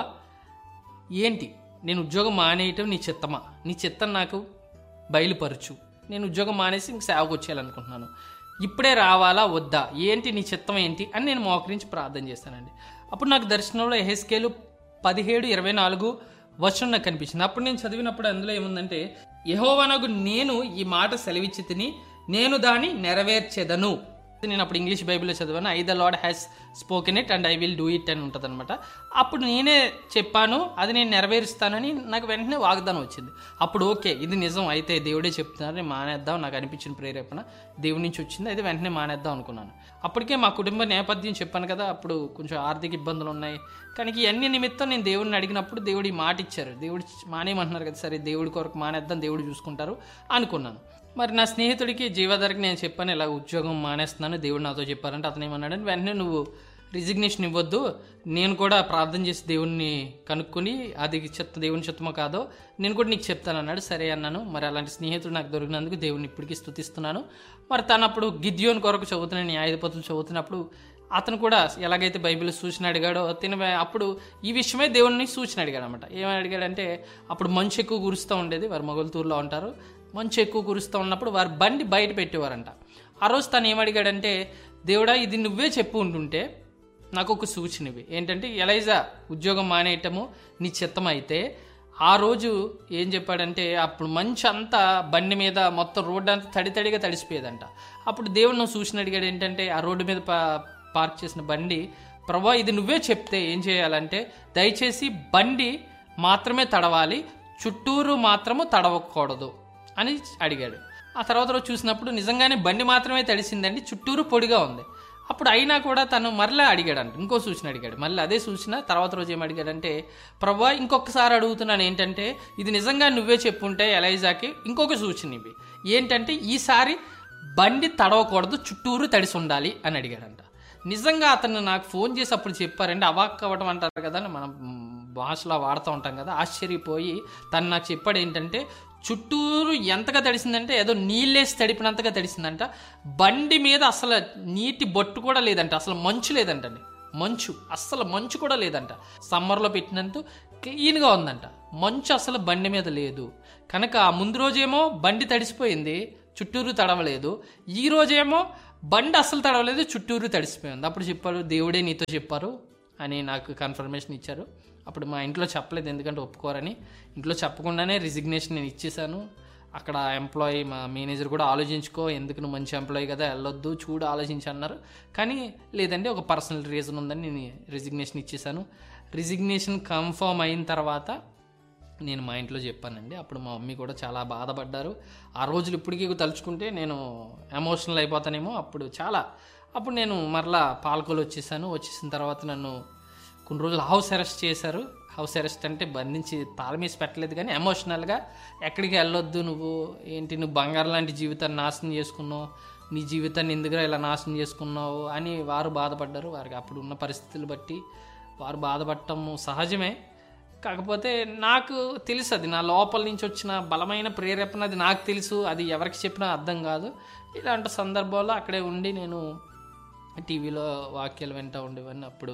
ఏంటి, నేను ఉద్యోగం మానేయటం నీ చిత్తమా, నీ చిత్తం నాకు బయలుపరచు, నేను ఉద్యోగం మానేసి ఇంక సేవకు వచ్చేయాలనుకుంటున్నాను, ఇప్పుడే రావాలా వద్దా, ఏంటి నీ చిత్తం ఏంటి అని నేను మోకరించి ప్రార్థన చేశానండి. అప్పుడు నాకు దర్శనంలో యెహెజ్కేలు పదిహేడు ఇరవై నాలుగు వచనం నాకు కనిపించింది. అప్పుడు నేను చదివినప్పుడు అందులో ఏముందంటే, యెహోవానగు నేను ఈ మాట సెలవిచ్చి తిని నేను దాన్ని నెరవేర్చెదను. నేను అప్పుడు ఇంగ్లీష్ బైబిల్లో చదివాను, I the lord has spoken it and I will do it అని ఉంటుంది అనమాట. అప్పుడు నేనే చెప్పాను, అది నేను నెరవేరుస్తానని నాకు వెంటనే వాగ్దానం వచ్చింది. అప్పుడు ఓకే, ఇది నిజం, అయితే దేవుడే చెప్తున్నారు, నేను మానేద్దాం, నాకు అనిపించిన ప్రేరేపణ దేవుడి నుంచి వచ్చింది, అయితే వెంటనే మానేద్దాం అనుకున్నాను. అప్పటికే మా కుటుంబ నేపథ్యం చెప్పాను కదా, అప్పుడు కొంచెం ఆర్థిక ఇబ్బందులు ఉన్నాయి. కానీ ఇవన్నీ నిమిత్తం నేను దేవుడిని అడిగినప్పుడు దేవుడు ఈ మాట ఇచ్చారు, దేవుడు మానేయమంటున్నారు కదా, సరే దేవుడి కొరకు మానేద్దాం, దేవుడు చూసుకుంటారు అనుకున్నాను. మరి నా స్నేహితుడికి జీవాధారకి నేను చెప్పాను, ఇలా ఉద్యోగం మానేస్తున్నాను, దేవుడు నాతో చెప్పారంటే అతను ఏమన్నాడని, వెంటనే నువ్వు రిజిగ్నేషన్ ఇవ్వద్దు, నేను కూడా ప్రార్థన చేసి దేవుణ్ణి కనుక్కొని అది చెత్త దేవుని చిత్తమో కాదో నేను కూడా నీకు చెప్తాను అన్నాడు. సరే అన్నాను. మరి అలాంటి స్నేహితుడు నాకు దొరికినందుకు దేవుడిని ఇప్పటికీ స్తుతిస్తున్నాను. మరి తను అప్పుడు గిద్యోన్ కొరకు చదువుతున్నాను, న్యాయాధిపతులు చదువుతున్నప్పుడు అతను కూడా ఎలాగైతే బైబిల్ సూచన అడిగాడో తిన అప్పుడు ఈ విషయమే దేవుడిని సూచన అడిగాడు అనమాట. ఏమని అడిగాడంటే, అప్పుడు మంచు ఎక్కువ కురుస్తూ ఉండేది, వారు మొగల్తూరులో ఉంటారు, మంచు ఎక్కువ కురుస్తూ ఉన్నప్పుడు వారు బండి బయట పెట్టేవారంట. ఆ రోజు తను ఏమడిగాడంటే, దేవుడా ఇది నువ్వే చెప్పు ఉంటుంటే నాకు ఒక సూచన ఇవి ఏంటంటే, ఎలైజా ఉద్యోగం మానేయటము నీ చిత్తం అయితే, ఆ రోజు ఏం చెప్పాడంటే, అప్పుడు మంచు అంతా బండి మీద మొత్తం రోడ్డు అంతా తడి తడిగా తడిసిపోయేదంట. అప్పుడు దేవుడు నువ్వు సూచన అడిగాడు ఏంటంటే, ఆ రోడ్డు మీద పా పార్క్ చేసిన బండి, ప్రభా ఇది నువ్వే చెప్తే ఏం చేయాలంటే, దయచేసి బండి మాత్రమే తడవాలి, చుట్టూరు మాత్రము తడవకూడదు అని అడిగాడు. ఆ తర్వాత రోజు చూసినప్పుడు నిజంగానే బండి మాత్రమే తడిసిందండి, చుట్టూరు పొడిగా ఉంది. అప్పుడు అయినా కూడా తను మరలా అడిగాడంట, ఇంకో సూచన అడిగాడు. మళ్ళీ అదే సూచన తర్వాత రోజు ఏం అడిగాడంటే, ప్రభా ఇంకొకసారి అడుగుతున్నాను ఏంటంటే, ఇది నిజంగా నువ్వే చెప్పుంటే ఎలైజాకి ఇంకొక సూచన ఇవి ఏంటంటే, ఈసారి బండి తడవకూడదు, చుట్టూరు తడిసి ఉండాలి అని అడిగాడంట. నిజంగా అతను నాకు ఫోన్ చేసి అప్పుడు చెప్పారంటే, అవాక్ అవ్వడం అంటారు కదా, మనం భాషలో వాడుతూ ఉంటాం కదా, ఆశ్చర్యపోయి తను నాకు చెప్పాడు ఏంటంటే, చుట్టూరు ఎంతగా తడిసిందంటే ఏదో నీళ్ళేసి తడిపినంతగా తడిసిందంట. బండి మీద అసలు నీటి బొట్టు కూడా లేదంట, అసలు మంచు లేదంటండి, మంచు అస్సలు మంచు కూడా లేదంట. సమ్మర్లో పెట్టినంత క్లీన్గా ఉందంట. మంచు అసలు బండి మీద లేదు. కనుక ముందు రోజేమో బండి తడిసిపోయింది, చుట్టూరు తడవలేదు. ఈ రోజేమో బండి అస్సలు తడవలేదు, చుట్టూరు తడిసిపోయింది. అప్పుడు చెప్పారు, దేవుడే నీతో చెప్పారు అని నాకు కన్ఫర్మేషన్ ఇచ్చారు. అప్పుడు మా ఇంట్లో చెప్పలేదు, ఎందుకంటే ఒప్పుకోరని. ఇంట్లో చెప్పకుండానే రిజిగ్నేషన్ నేను ఇచ్చేసాను. అక్కడ ఎంప్లాయీ మా మేనేజర్ కూడా ఆలోచించుకో, ఎందుకు నువ్వు మంచి ఎంప్లాయీ కదా, వెళ్ళొద్దు, చూడు, ఆలోచించి అన్నారు. కానీ లేదండి, ఒక పర్సనల్ రీజన్ ఉందని నేను రిజిగ్నేషన్ ఇచ్చేసాను. రిజిగ్నేషన్ కన్ఫర్మ్ అయిన తర్వాత నేను మా ఇంట్లో చెప్పానండి. అప్పుడు మా మమ్మీ కూడా చాలా బాధపడ్డారు. ఆ రోజులు ఇప్పటికీ తలుచుకుంటే నేను ఎమోషనల్ అయిపోతానేమో. అప్పుడు చాలా అప్పుడు నేను మరలా పాలకోలు వచ్చేసాను. వచ్చేసిన తర్వాత నన్ను కొన్ని రోజులు హౌస్ అరెస్ట్ చేశారు. హౌస్ అరెస్ట్ అంటే బంధించి తాళమేసి పెట్టలేదు, కానీ ఎమోషనల్గా ఎక్కడికి వెళ్ళొద్దు, నువ్వు ఏంటి, నువ్వు బంగారం లాంటి జీవితాన్ని నాశనం చేసుకున్నావు, నీ జీవితాన్ని ఎందుకురా ఇలా నాశనం చేసుకున్నావు అని వారు బాధపడ్డారు. వారికి అప్పుడు ఉన్న పరిస్థితులు బట్టి వారు బాధపడటం సహజమే. కాకపోతే నాకు తెలుసు, అది నా లోపల నుంచి వచ్చిన బలమైన ప్రేరేపణ, అది నాకు తెలుసు. అది ఎవరికి చెప్పినా అర్థం కాదు. ఇలాంటి సందర్భాల్లో అక్కడే ఉండి నేను టీవీలో వాక్యాలు వింటూ ఉండేవాడిని. అప్పుడు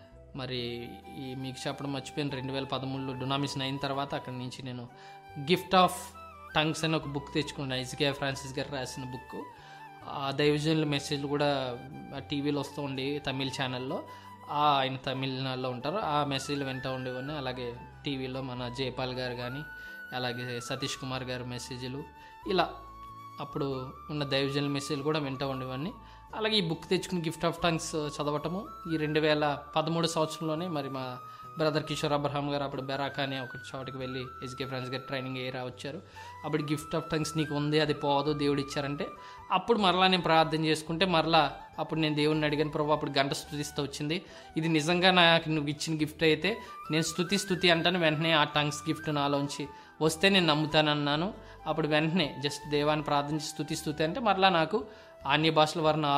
మరి ఈ మీకు చెప్పడం మర్చిపోయిన రెండు వేల పదమూడులో డొనామినేషన్ అయిన తర్వాత అక్కడి నుంచి నేను గిఫ్ట్ ఆఫ్ టంగ్స్ అని ఒక బుక్ తెచ్చుకున్నాను. ఎస్కే ఫ్రాన్సిస్ గారు రాసిన బుక్. ఆ దైవజనుల మెసేజ్లు కూడా టీవీలో వస్తూ ఉండి తమిళ ఛానల్లో, ఆయన తమిళనాడులో ఉంటారు, ఆ మెసేజ్లు వింటూ ఉండేవాడిని. అలాగే టీవీలో మన జయపాల్ గారు కానీ, అలాగే సతీష్ కుమార్ గారి మెసేజ్లు, ఇలా అప్పుడు ఉన్న దైవజనుల మెసేజ్లు కూడా వింటూ ఉండేవాడిని. అలాగే ఈ బుక్ తెచ్చుకుని గిఫ్ట్ ఆఫ్ టంగ్స్ చదవటము ఈ రెండు వేల పదమూడు సంవత్సరంలోనే మరి మా బ్రదర్ కిషోర్ అబ్రహాం గారు అప్పుడు బెరాకా అనే ఒక చోటుకి వెళ్ళి ఎస్కే ఫ్రాన్స్ గారు ట్రైనింగ్ ఏరా వచ్చారు. అప్పుడు గిఫ్ట్ ఆఫ్ టంగ్స్ నీకు ఉంది, అది పోదు, దేవుడు ఇచ్చారంటే అప్పుడు మరలా నేను ప్రార్థన చేసుకుంటే మరలా అప్పుడు నేను దేవుడిని అడిగాను, ప్రభు అప్పుడు గంట స్తుతిస్తూ వచ్చింది, ఇది నిజంగా నాకు నువ్వు ఇచ్చిన గిఫ్ట్ అయితే నేను స్తుతి స్తుతి అంటాను. వెంటనే ఆ టంగ్స్ గిఫ్ట్ నాలోంచి వస్తే నేను నమ్ముతానన్నాను. అప్పుడు వెంటనే జస్ట్ దేవాన్ని ప్రార్థించి స్తుతి స్తుతి అంటే మరలా నాకు అన్ని భాషల వారిని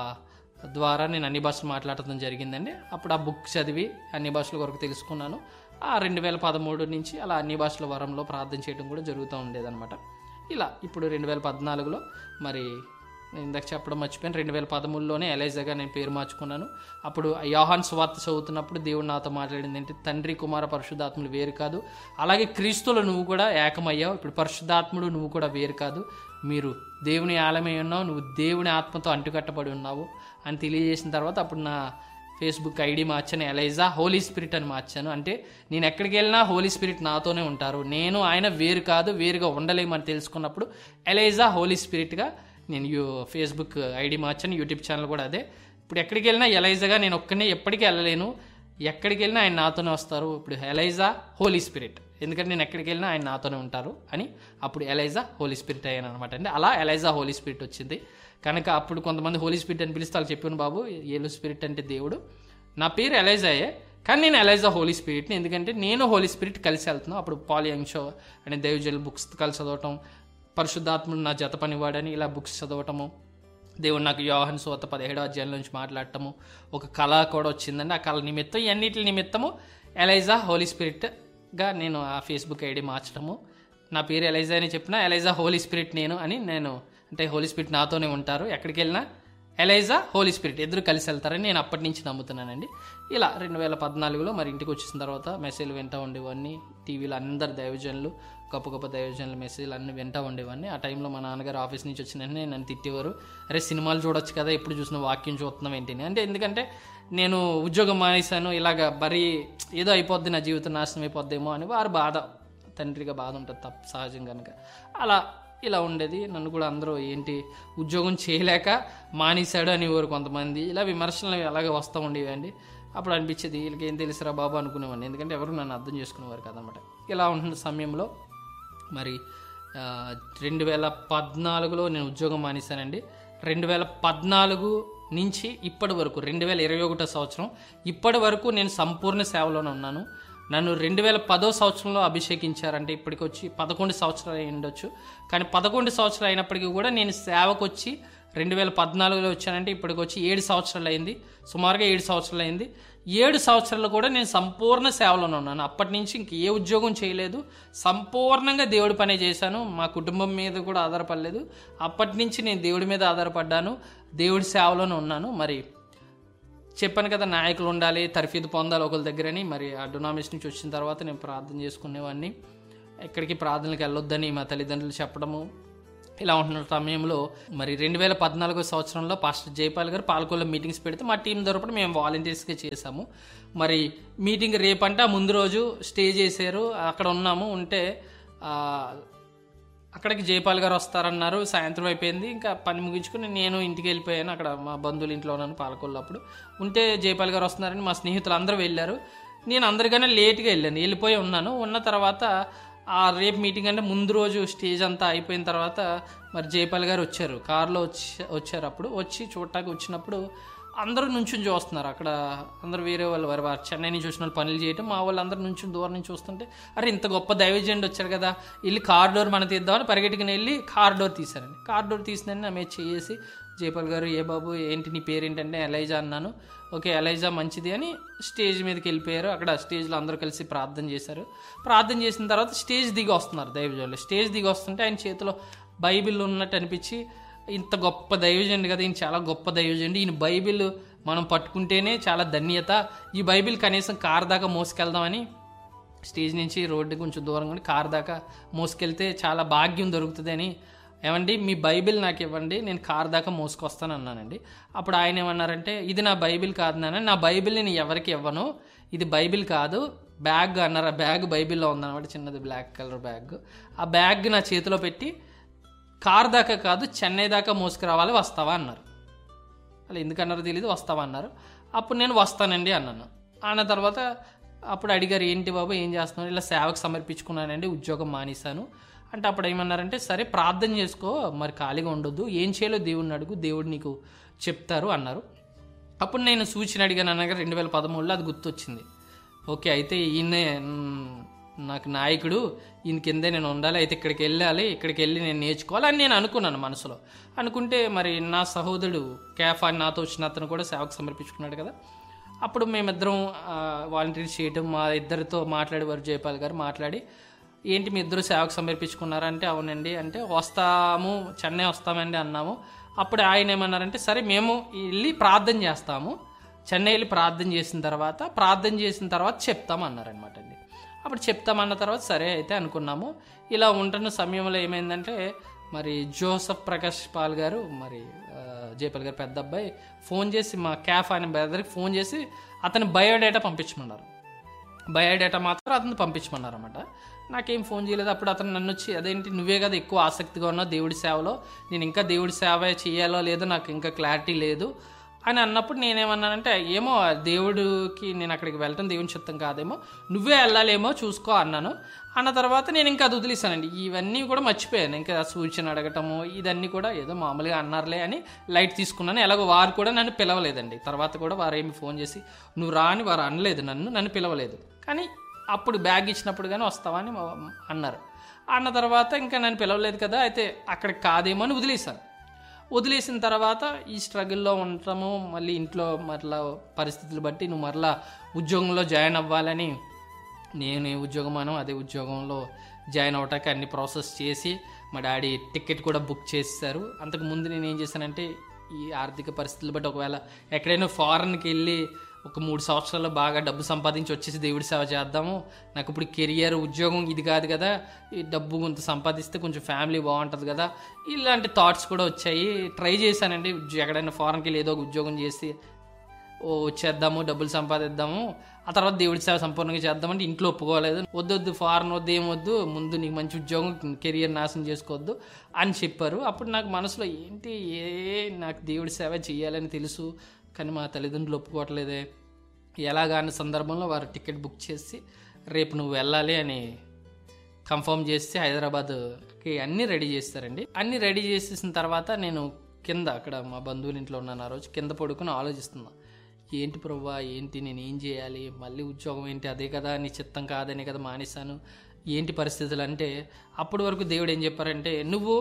ద్వారా నేను అన్ని భాషలు మాట్లాడటం జరిగిందండి. అప్పుడు ఆ బుక్ చదివి అన్ని భాషల వరకు తెలుసుకున్నాను. ఆ రెండు వేల పదమూడు నుంచి అలా అన్ని భాషల వరంలో ప్రార్థన చేయడం కూడా జరుగుతూ ఉండేదన్నమాట. ఇలా ఇప్పుడు రెండు వేల పద్నాలుగులో మరి నేను ఇందాక చెప్పడం మర్చిపోయాను, రెండు వేల పదమూడులోనే ఎలైజాగా నేను పేరు మార్చుకున్నాను. అప్పుడు యోహాన్ సువార్త చదువుతున్నప్పుడు దేవుడు నాతో మాట్లాడింది ఏంటి, తండ్రి కుమార పరిశుద్ధాత్ములు వేరు కాదు, అలాగే క్రీస్తులో నువ్వు కూడా ఏకమయ్యావు, ఇప్పుడు పరిశుద్ధాత్ముడు నువ్వు కూడా వేరు కాదు, మీరు దేవుని ఆలయమై ఉన్నావు, నువ్వు దేవుని ఆత్మతో అంటుకట్టబడి ఉన్నావు అని తెలియజేసిన తర్వాత అప్పుడు నా ఫేస్బుక్ ఐడి మార్చాను, ఎలైజా హోలీ స్పిరిట్ అని మార్చాను. అంటే నేను ఎక్కడికి వెళ్ళినా హోలీ స్పిరిట్ నాతోనే ఉంటారు, నేను ఆయన వేరు కాదు, వేరుగా ఉండలేమని తెలుసుకున్నప్పుడు ఎలైజా హోలీ స్పిరిట్గా నేను యూ ఫేస్బుక్ ఐడి మార్చాను. యూట్యూబ్ ఛానల్ కూడా అదే. ఇప్పుడు ఎక్కడికి వెళ్ళినా ఎలైజాగా నేను ఒక్కనే ఎప్పటికీ వెళ్ళలేను, ఎక్కడికి వెళ్ళినా ఆయన నాతోనే వస్తారు. ఇప్పుడు ఎలైజా హోలీ స్పిరిట్, ఎందుకంటే నేను ఎక్కడికి వెళ్ళినా ఆయన నాతోనే ఉంటారు అని అప్పుడు ఎలైజా హోలీ స్పిరిట్ అయ్యాను అనమాట అండి. అలా ఎలైజా హోలీ స్పిరిట్ వచ్చింది. కనుక అప్పుడు కొంతమంది హోలీ స్పిరిట్ అని పిలిస్తే వాళ్ళు చెప్పాను, బాబు ఏలు స్పిరిట్ అంటే దేవుడు, నా పేరు ఎలైజాయే కానీ నేను ఎలైజా హోలీ స్పిరిట్ని, ఎందుకంటే నేను హోలీ స్పిరిట్ కలిసి వెళ్తున్నాను. అప్పుడు పాల్ యంగ్ షో అనే దైవజనుల బుక్స్ కలిసి చదవటం, పరిశుద్ధాత్ముడు నా జత పనివాడని ఇలా బుక్స్ చదవటము, దేవుడు నాకు యోహాను సువార్త పదిహేడో అధ్యాయం నుంచి మాట్లాడటము, ఒక కళ కూడా వచ్చిందండి. ఆ కళ నిమిత్తం ఇవన్నిటి నిమిత్తము ఎలైజా హోలీ స్పిరిట్గా నేను ఆ ఫేస్బుక్ ఐడి మార్చడము, నా పేరు ఎలైజా అని చెప్పిన ఎలైజా హోలీ స్పిరిట్ నేను అని, నేను అంటే హోలీ స్పిరిట్ నాతోనే ఉంటారు, ఎక్కడికి వెళ్ళినా ఎలైజా హోలీ స్పిరిట్ ఇద్దరు కలిసి వెళ్తారని నేను అప్పటి నుంచి నమ్ముతున్నానండి. ఇలా రెండు వేల పద్నాలుగులో మరి ఇంటికి వచ్చేసిన తర్వాత మెసేజ్లు వింటూ ఉండేవాడిని. టీవీలో అందరు దైవజనులు, గొప్ప గొప్ప దైవజనుల మెసేజ్లు అన్నీ వింటూ ఉండేవాడిని. ఆ టైంలో మా నాన్నగారు ఆఫీస్ నుంచి వచ్చిన వెంటనే నన్ను తిట్టేవారు, అరే సినిమాలు చూడొచ్చు కదా, ఎప్పుడు చూసిన వాక్యం చూస్తున్నాం ఏంటి అంటే, ఎందుకంటే నేను ఉద్యోగం మానేశాను, ఇలాగ బరీ ఏదో అయిపోద్ది, నా జీవితం నాశనం అయిపోద్దేమో అని వారు బాధ, తండ్రిగా బాధ ఉంటుంది తప్ప సహజం కనుక అలా ఇలా ఉండేది. నన్ను కూడా అందరూ ఏంటి ఉద్యోగం చేయలేక మానేశాడు అనేవారు కొంతమంది, ఇలా విమర్శలు అలాగే వస్తూ ఉండేవండి. అప్పుడు అనిపించేది వీళ్ళకి ఏం తెలుసురా బాబు అనుకునేవాడిని, ఎందుకంటే ఎవరు నన్ను అర్థం చేసుకునేవారు కదనమాట. ఇలా ఉంటున్న సమయంలో మరి రెండు వేల పద్నాలుగులో నేను ఉద్యోగం మానేశానండి. రెండు వేల పద్నాలుగు నుంచి ఇప్పటి వరకు రెండు వేల ఇరవై ఒకటో సంవత్సరం ఇప్పటి వరకు నేను సంపూర్ణ సేవలోనే ఉన్నాను. నన్ను రెండు వేల పదో సంవత్సరంలో అభిషేకించారంటే ఇప్పటికి వచ్చి పదకొండు సంవత్సరాలు అయి ఉండొచ్చు. కానీ పదకొండు సంవత్సరాలు అయినప్పటికీ కూడా నేను సేవకు వచ్చి రెండు వేల పద్నాలుగులో వచ్చానంటే ఇప్పటికి వచ్చి ఏడు సంవత్సరాలు అయింది, సుమారుగా ఏడు సంవత్సరాలు అయింది. ఏడు సంవత్సరాలు కూడా నేను సంపూర్ణ సేవలోనే ఉన్నాను. అప్పటి నుంచి ఇంక ఏ ఉద్యోగం చేయలేదు, సంపూర్ణంగా దేవుడి పనే చేశాను. మా కుటుంబం మీద కూడా ఆధారపడలేదు. అప్పటి నుంచి నేను దేవుడి మీద ఆధారపడ్డాను, దేవుడి సేవలోనే ఉన్నాను. మరి చెప్పాను కదా, నాయకులు ఉండాలి, తర్ఫీదు పొందాలి ఒకరి దగ్గరని. మరి ఆ డొనామినేషన్ నుంచి వచ్చిన తర్వాత నేను ప్రార్థన చేసుకునేవాడిని. ఎక్కడికి ప్రార్థనలకు వెళ్ళొద్దని మా తల్లిదండ్రులు చెప్పడము. ఇలా ఉంటున్న సమయంలో మరి రెండు వేల పద్నాలుగో సంవత్సరంలో పాస్టర్ జైపాల్ గారు పాలకొల్లో మీటింగ్స్ పెడితే మా టీం తరపున మేము వాలంటీర్స్గా చేసాము. మరి మీటింగ్ రేపంటే ఆ ముందు రోజు స్టే చేశారు. అక్కడ ఉన్నాము. ఉంటే అక్కడికి జైపాల్ గారు వస్తారన్నారు. సాయంత్రం అయిపోయింది. ఇంకా పని ముగించుకుని నేను ఇంటికి వెళ్ళిపోయాను. అక్కడ మా బంధువుల ఇంట్లో ఉన్నాను పాలకొల్లు. అప్పుడు ఉంటే జైపాల్ గారు వస్తున్నారని మా స్నేహితులు అందరూ వెళ్ళారు. నేను అందరికన్నా లేట్గా వెళ్ళాను, వెళ్ళిపోయి ఉన్నాను. ఉన్న తర్వాత ఆ రేపు మీటింగ్ అంటే ముందు రోజు స్టేజ్ అంతా అయిపోయిన తర్వాత మరి జైపాల్ గారు వచ్చారు, కారులో వచ్చి వచ్చారు అప్పుడు వచ్చి చూడటానికి వచ్చినప్పుడు అందరూ నుంచుని చూస్తున్నారు. అక్కడ అందరూ వేరే వాళ్ళు వారు వారు చెన్నై నుంచి వచ్చిన వాళ్ళు పనులు చేయటం, మా వాళ్ళు అందరూ నుంచుని దూరం నుంచి చూస్తుంటే అరే ఇంత గొప్ప దైవజనుడు వచ్చారు కదా, వెళ్ళి కార్ డోర్ మనం తీద్దామని పరిగెట్టుకుని వెళ్ళి కార్ డోర్ తీశారండి. కార్ డోర్ తీసిందని ఆమె చేసి జైపాల్ గారు ఏ బాబు ఏంటి నీ పేరేంటంటే ఎలైజా అన్నాను. ఓకే ఎలైజా మంచిది అని స్టేజ్ మీదకి వెళ్ళిపోయారు. అక్కడ స్టేజ్లో అందరూ కలిసి ప్రార్థన చేశారు. ప్రార్థన చేసిన తర్వాత స్టేజ్ దిగి వస్తున్నారు దైవజనులు. స్టేజ్ దిగి వస్తుంటే ఆయన చేతిలో బైబిల్ ఉన్నట్టు అనిపించి ఇంత గొప్ప దైవజనుడు కదా, ఈయన చాలా గొప్ప దైవజనుడు, ఈయన బైబిల్ మనం పట్టుకుంటేనే చాలా ధన్యత, ఈ బైబిల్ కనీసం కార్ దాకా మోసుకెళ్దామని స్టేజ్ నుంచి రోడ్డు కొంచెం దూరంగా కార్ దాకా మోసుకెళ్తే చాలా భాగ్యం దొరుకుతుంది అని, ఏమండి మీ బైబిల్ నాకు ఇవ్వండి నేను కార్ దాకా మోసుకొస్తాను అన్నానండి. అప్పుడు ఆయన ఏమన్నారంటే ఇది నా బైబిల్ కాదు నాన్న, నా బైబిల్ నేను ఎవరికి ఇవ్వను, ఇది బైబిల్ కాదు బ్యాగ్ అన్నారు. ఆ బ్యాగ్ బైబిల్లో ఉందన్నమాట, చిన్నది బ్లాక్ కలర్ బ్యాగ్. ఆ బ్యాగ్ నా చేతిలో పెట్టి కార్ దాకా కాదు చెన్నై దాకా మోసుకురావాలి, వస్తావా అన్నారు. అలా ఎందుకన్నారో తెలియదు, వస్తావా అన్నారు. అప్పుడు నేను వస్తానండి అన్నాను. అన్న తర్వాత అప్పుడు అడిగారు ఏంటి బాబు ఏం చేస్తున్నాను, ఇలా సేవకు సమర్పించుకున్నానండి, ఉద్యోగం మానేశాను అంటే అప్పుడు ఏమన్నారంటే సరే ప్రార్థన చేసుకో, మరి ఖాళీగా ఉండొద్దు, ఏం చేయాలో దేవుడిని అడుగు, దేవుడు నీకు చెప్తారు అన్నారు. అప్పుడు నేను సూచన అడిగాను అనగా రెండు వేల పదమూడులో అది గుర్తొచ్చింది. ఓకే అయితే ఈయనే నాకు నాయకుడు, ఈయన కిందే నేను ఉండాలి, అయితే ఇక్కడికి వెళ్ళాలి, ఇక్కడికి వెళ్ళి నేను నేర్చుకోవాలి అని నేను అనుకున్నాను మనసులో. అనుకుంటే మరి నా సహోదరుడు కేఫ్ అని నాతో వచ్చిన అతను కూడా సేవకు సమర్పించుకున్నాడు కదా. అప్పుడు మేమిద్దరం వాలంటీర్ చేయటం, మా ఇద్దరితో మాట్లాడేవారు జైపాల్ గారు. మాట్లాడి ఏంటి మీ ఇద్దరు సేవకు సమర్పించుకున్నారంటే అవునండి అంటే వస్తాము చెన్నై వస్తామండి అన్నాము. అప్పుడు ఆయన ఏమన్నారంటే సరే మేము వెళ్ళి ప్రార్థన చేస్తాము, చెన్నై వెళ్ళి ప్రార్థన చేసిన తర్వాత ప్రార్థన చేసిన తర్వాత చెప్తాము అన్నారనమాట అండి. అప్పుడు చెప్తామన్న తర్వాత సరే అయితే అనుకున్నాము. ఇలా ఉంటున్న సమయంలో ఏమైందంటే మరి జోసఫ్ ప్రకాష్ పాల్ గారు మరి జైపాల్ గారు పెద్ద అబ్బాయి ఫోన్ చేసి మా క్యాఫ్ అనే బ్రదర్కి ఫోన్ చేసి అతని బయోడేటా పంపించమన్నారు. బయోడేటా మాత్రం అతను పంపించమన్నారు అనమాట. నాకేం ఫోన్ చేయలేదు. అప్పుడు అతను నన్ను వచ్చి అదేంటి నువ్వే కదా ఎక్కువ ఆసక్తిగా ఉన్నావు దేవుడి సేవలో, నేను ఇంకా దేవుడి సేవ చేయాలో లేదో నాకు ఇంకా క్లారిటీ లేదు అని అన్నప్పుడు నేనేమన్నానంటే ఏమో దేవుడికి నేను అక్కడికి వెళ్ళటం దేవుని చిత్తం కాదేమో, నువ్వే వెళ్ళాలేమో చూసుకో అన్నాను. అన్న తర్వాత నేను ఇంకా అది వదిలేసానండి. ఇవన్నీ కూడా మర్చిపోయాను. ఇంకా సూచన అడగటము ఇదన్నీ కూడా ఏదో మామూలుగా అన్నారులే అని లైట్ తీసుకున్నాను. ఎలాగో వారు కూడా నన్ను పిలవలేదండి. తర్వాత కూడా వారు ఏమి ఫోన్ చేసి నువ్వు రా అని వారు అనలేదు, నన్ను నన్ను పిలవలేదు. కానీ అప్పుడు బ్యాగ్ ఇచ్చినప్పుడు కానీ వస్తావా అని అన్నారు. అన్న తర్వాత ఇంకా నన్ను పిలవలేదు కదా, అయితే అక్కడికి కాదేమో అని వదిలేసాను. వదిలేసిన తర్వాత ఈ స్ట్రగుల్లో ఉండటము, మళ్ళీ ఇంట్లో మరలా పరిస్థితులు బట్టి నువ్వు మరలా ఉద్యోగంలో జాయిన్ అవ్వాలని నేను ఏ ఉద్యోగం అను అదే ఉద్యోగంలో జాయిన్ అవ్వటానికి అన్ని ప్రాసెస్ చేసి మా డాడీ టికెట్ కూడా బుక్ చేశారు. అంతకుముందు నేను ఏం చేశానంటే ఈ ఆర్థిక పరిస్థితులు బట్టి ఒకవేళ ఎక్కడైనా ఫారెన్కి వెళ్ళి ఒక మూడు సంవత్సరాల్లో బాగా డబ్బు సంపాదించి వచ్చేసి దేవుడి సేవ చేద్దాము, నాకు ఇప్పుడు కెరియర్ ఉద్యోగం ఇది కాదు కదా, ఈ డబ్బు కొంత సంపాదిస్తే కొంచెం ఫ్యామిలీ బాగుంటుంది కదా, ఇలాంటి థాట్స్ కూడా వచ్చాయి. ట్రై చేశానండి ఎక్కడైనా ఫారెన్కి వెళ్ళి ఏదో ఒక ఉద్యోగం చేసి ఓ వచ్చేద్దాము డబ్బులు సంపాదిద్దాము, ఆ తర్వాత దేవుడి సేవ సంపూర్ణంగా చేద్దామంటే ఇంట్లో ఒప్పుకోలేదు. వద్దొద్దు ఫారెన్ వద్దు ఏమొద్దు, ముందు నీకు మంచి ఉద్యోగం కెరియర్ నాశనం చేసుకోవద్దు అని చెప్పారు. అప్పుడు నాకు మనసులో ఏంటి ఏ నాకు దేవుడి సేవ చేయాలని తెలుసు కానీ మా తల్లిదండ్రులు ఒప్పుకోవట్లేదే ఎలాగాని సందర్భంలో వారు టికెట్ బుక్ చేసి రేపు నువ్వు వెళ్ళాలి అని కన్ఫర్మ్ చేస్తే హైదరాబాద్కి అన్నీ రెడీ చేస్తారండి. అన్నీ రెడీ చేసేసిన తర్వాత నేను కింద అక్కడ మా బంధువుల ఇంట్లో ఉన్నాను. ఆ రోజు కింద పడుకుని ఆలోచిస్తున్నా ఏంటి ప్రభువా ఏంటి నేను ఏం చేయాలి, మళ్ళీ ఉద్యోగం ఏంటి అదే కదా నీ చిత్తం కాదనే కదా మానేశాను, ఏంటి పరిస్థితులు అంటే అప్పటి వరకు దేవుడు ఏం చెప్పారంటే నువ్వు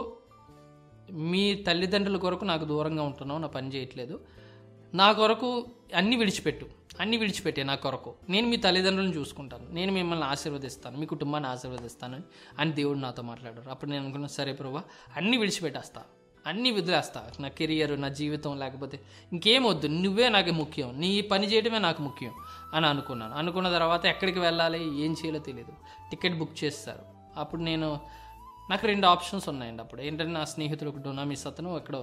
మీ తల్లిదండ్రుల కొరకు నాకు దూరంగా ఉంటున్నావు, నా పని చేయట్లేదు, నా కొరకు అన్నీ విడిచిపెట్టు, అన్నీ విడిచిపెట్టే నా కొరకు, నేను మీ తల్లిదండ్రులను చూసుకుంటాను, నేను మిమ్మల్ని ఆశీర్వదిస్తాను, మీ కుటుంబాన్ని ఆశీర్వదిస్తాను అని దేవుడు నాతో మాట్లాడారు. అప్పుడు నేను అనుకున్నాను సరే ప్రభువా అన్నీ విడిచిపెట్టేస్తా అన్నీ వదిలేస్తా, నా కెరియర్, నా జీవితం, లేకపోతే ఇంకేం వద్దు, నువ్వే నాకు ముఖ్యం, నీ పని చేయడమే నాకు ముఖ్యం అని అనుకున్నాను. అనుకున్న తర్వాత ఎక్కడికి వెళ్ళాలి, ఏం చేయాలో తెలియదు. టికెట్ బుక్ చేస్తారు. అప్పుడు నేను నాకు రెండు ఆప్షన్స్ ఉన్నాయండి. అప్పుడు ఏంటంటే నా స్నేహితుడు ఒక డొనామిస్ అతను ఎక్కడో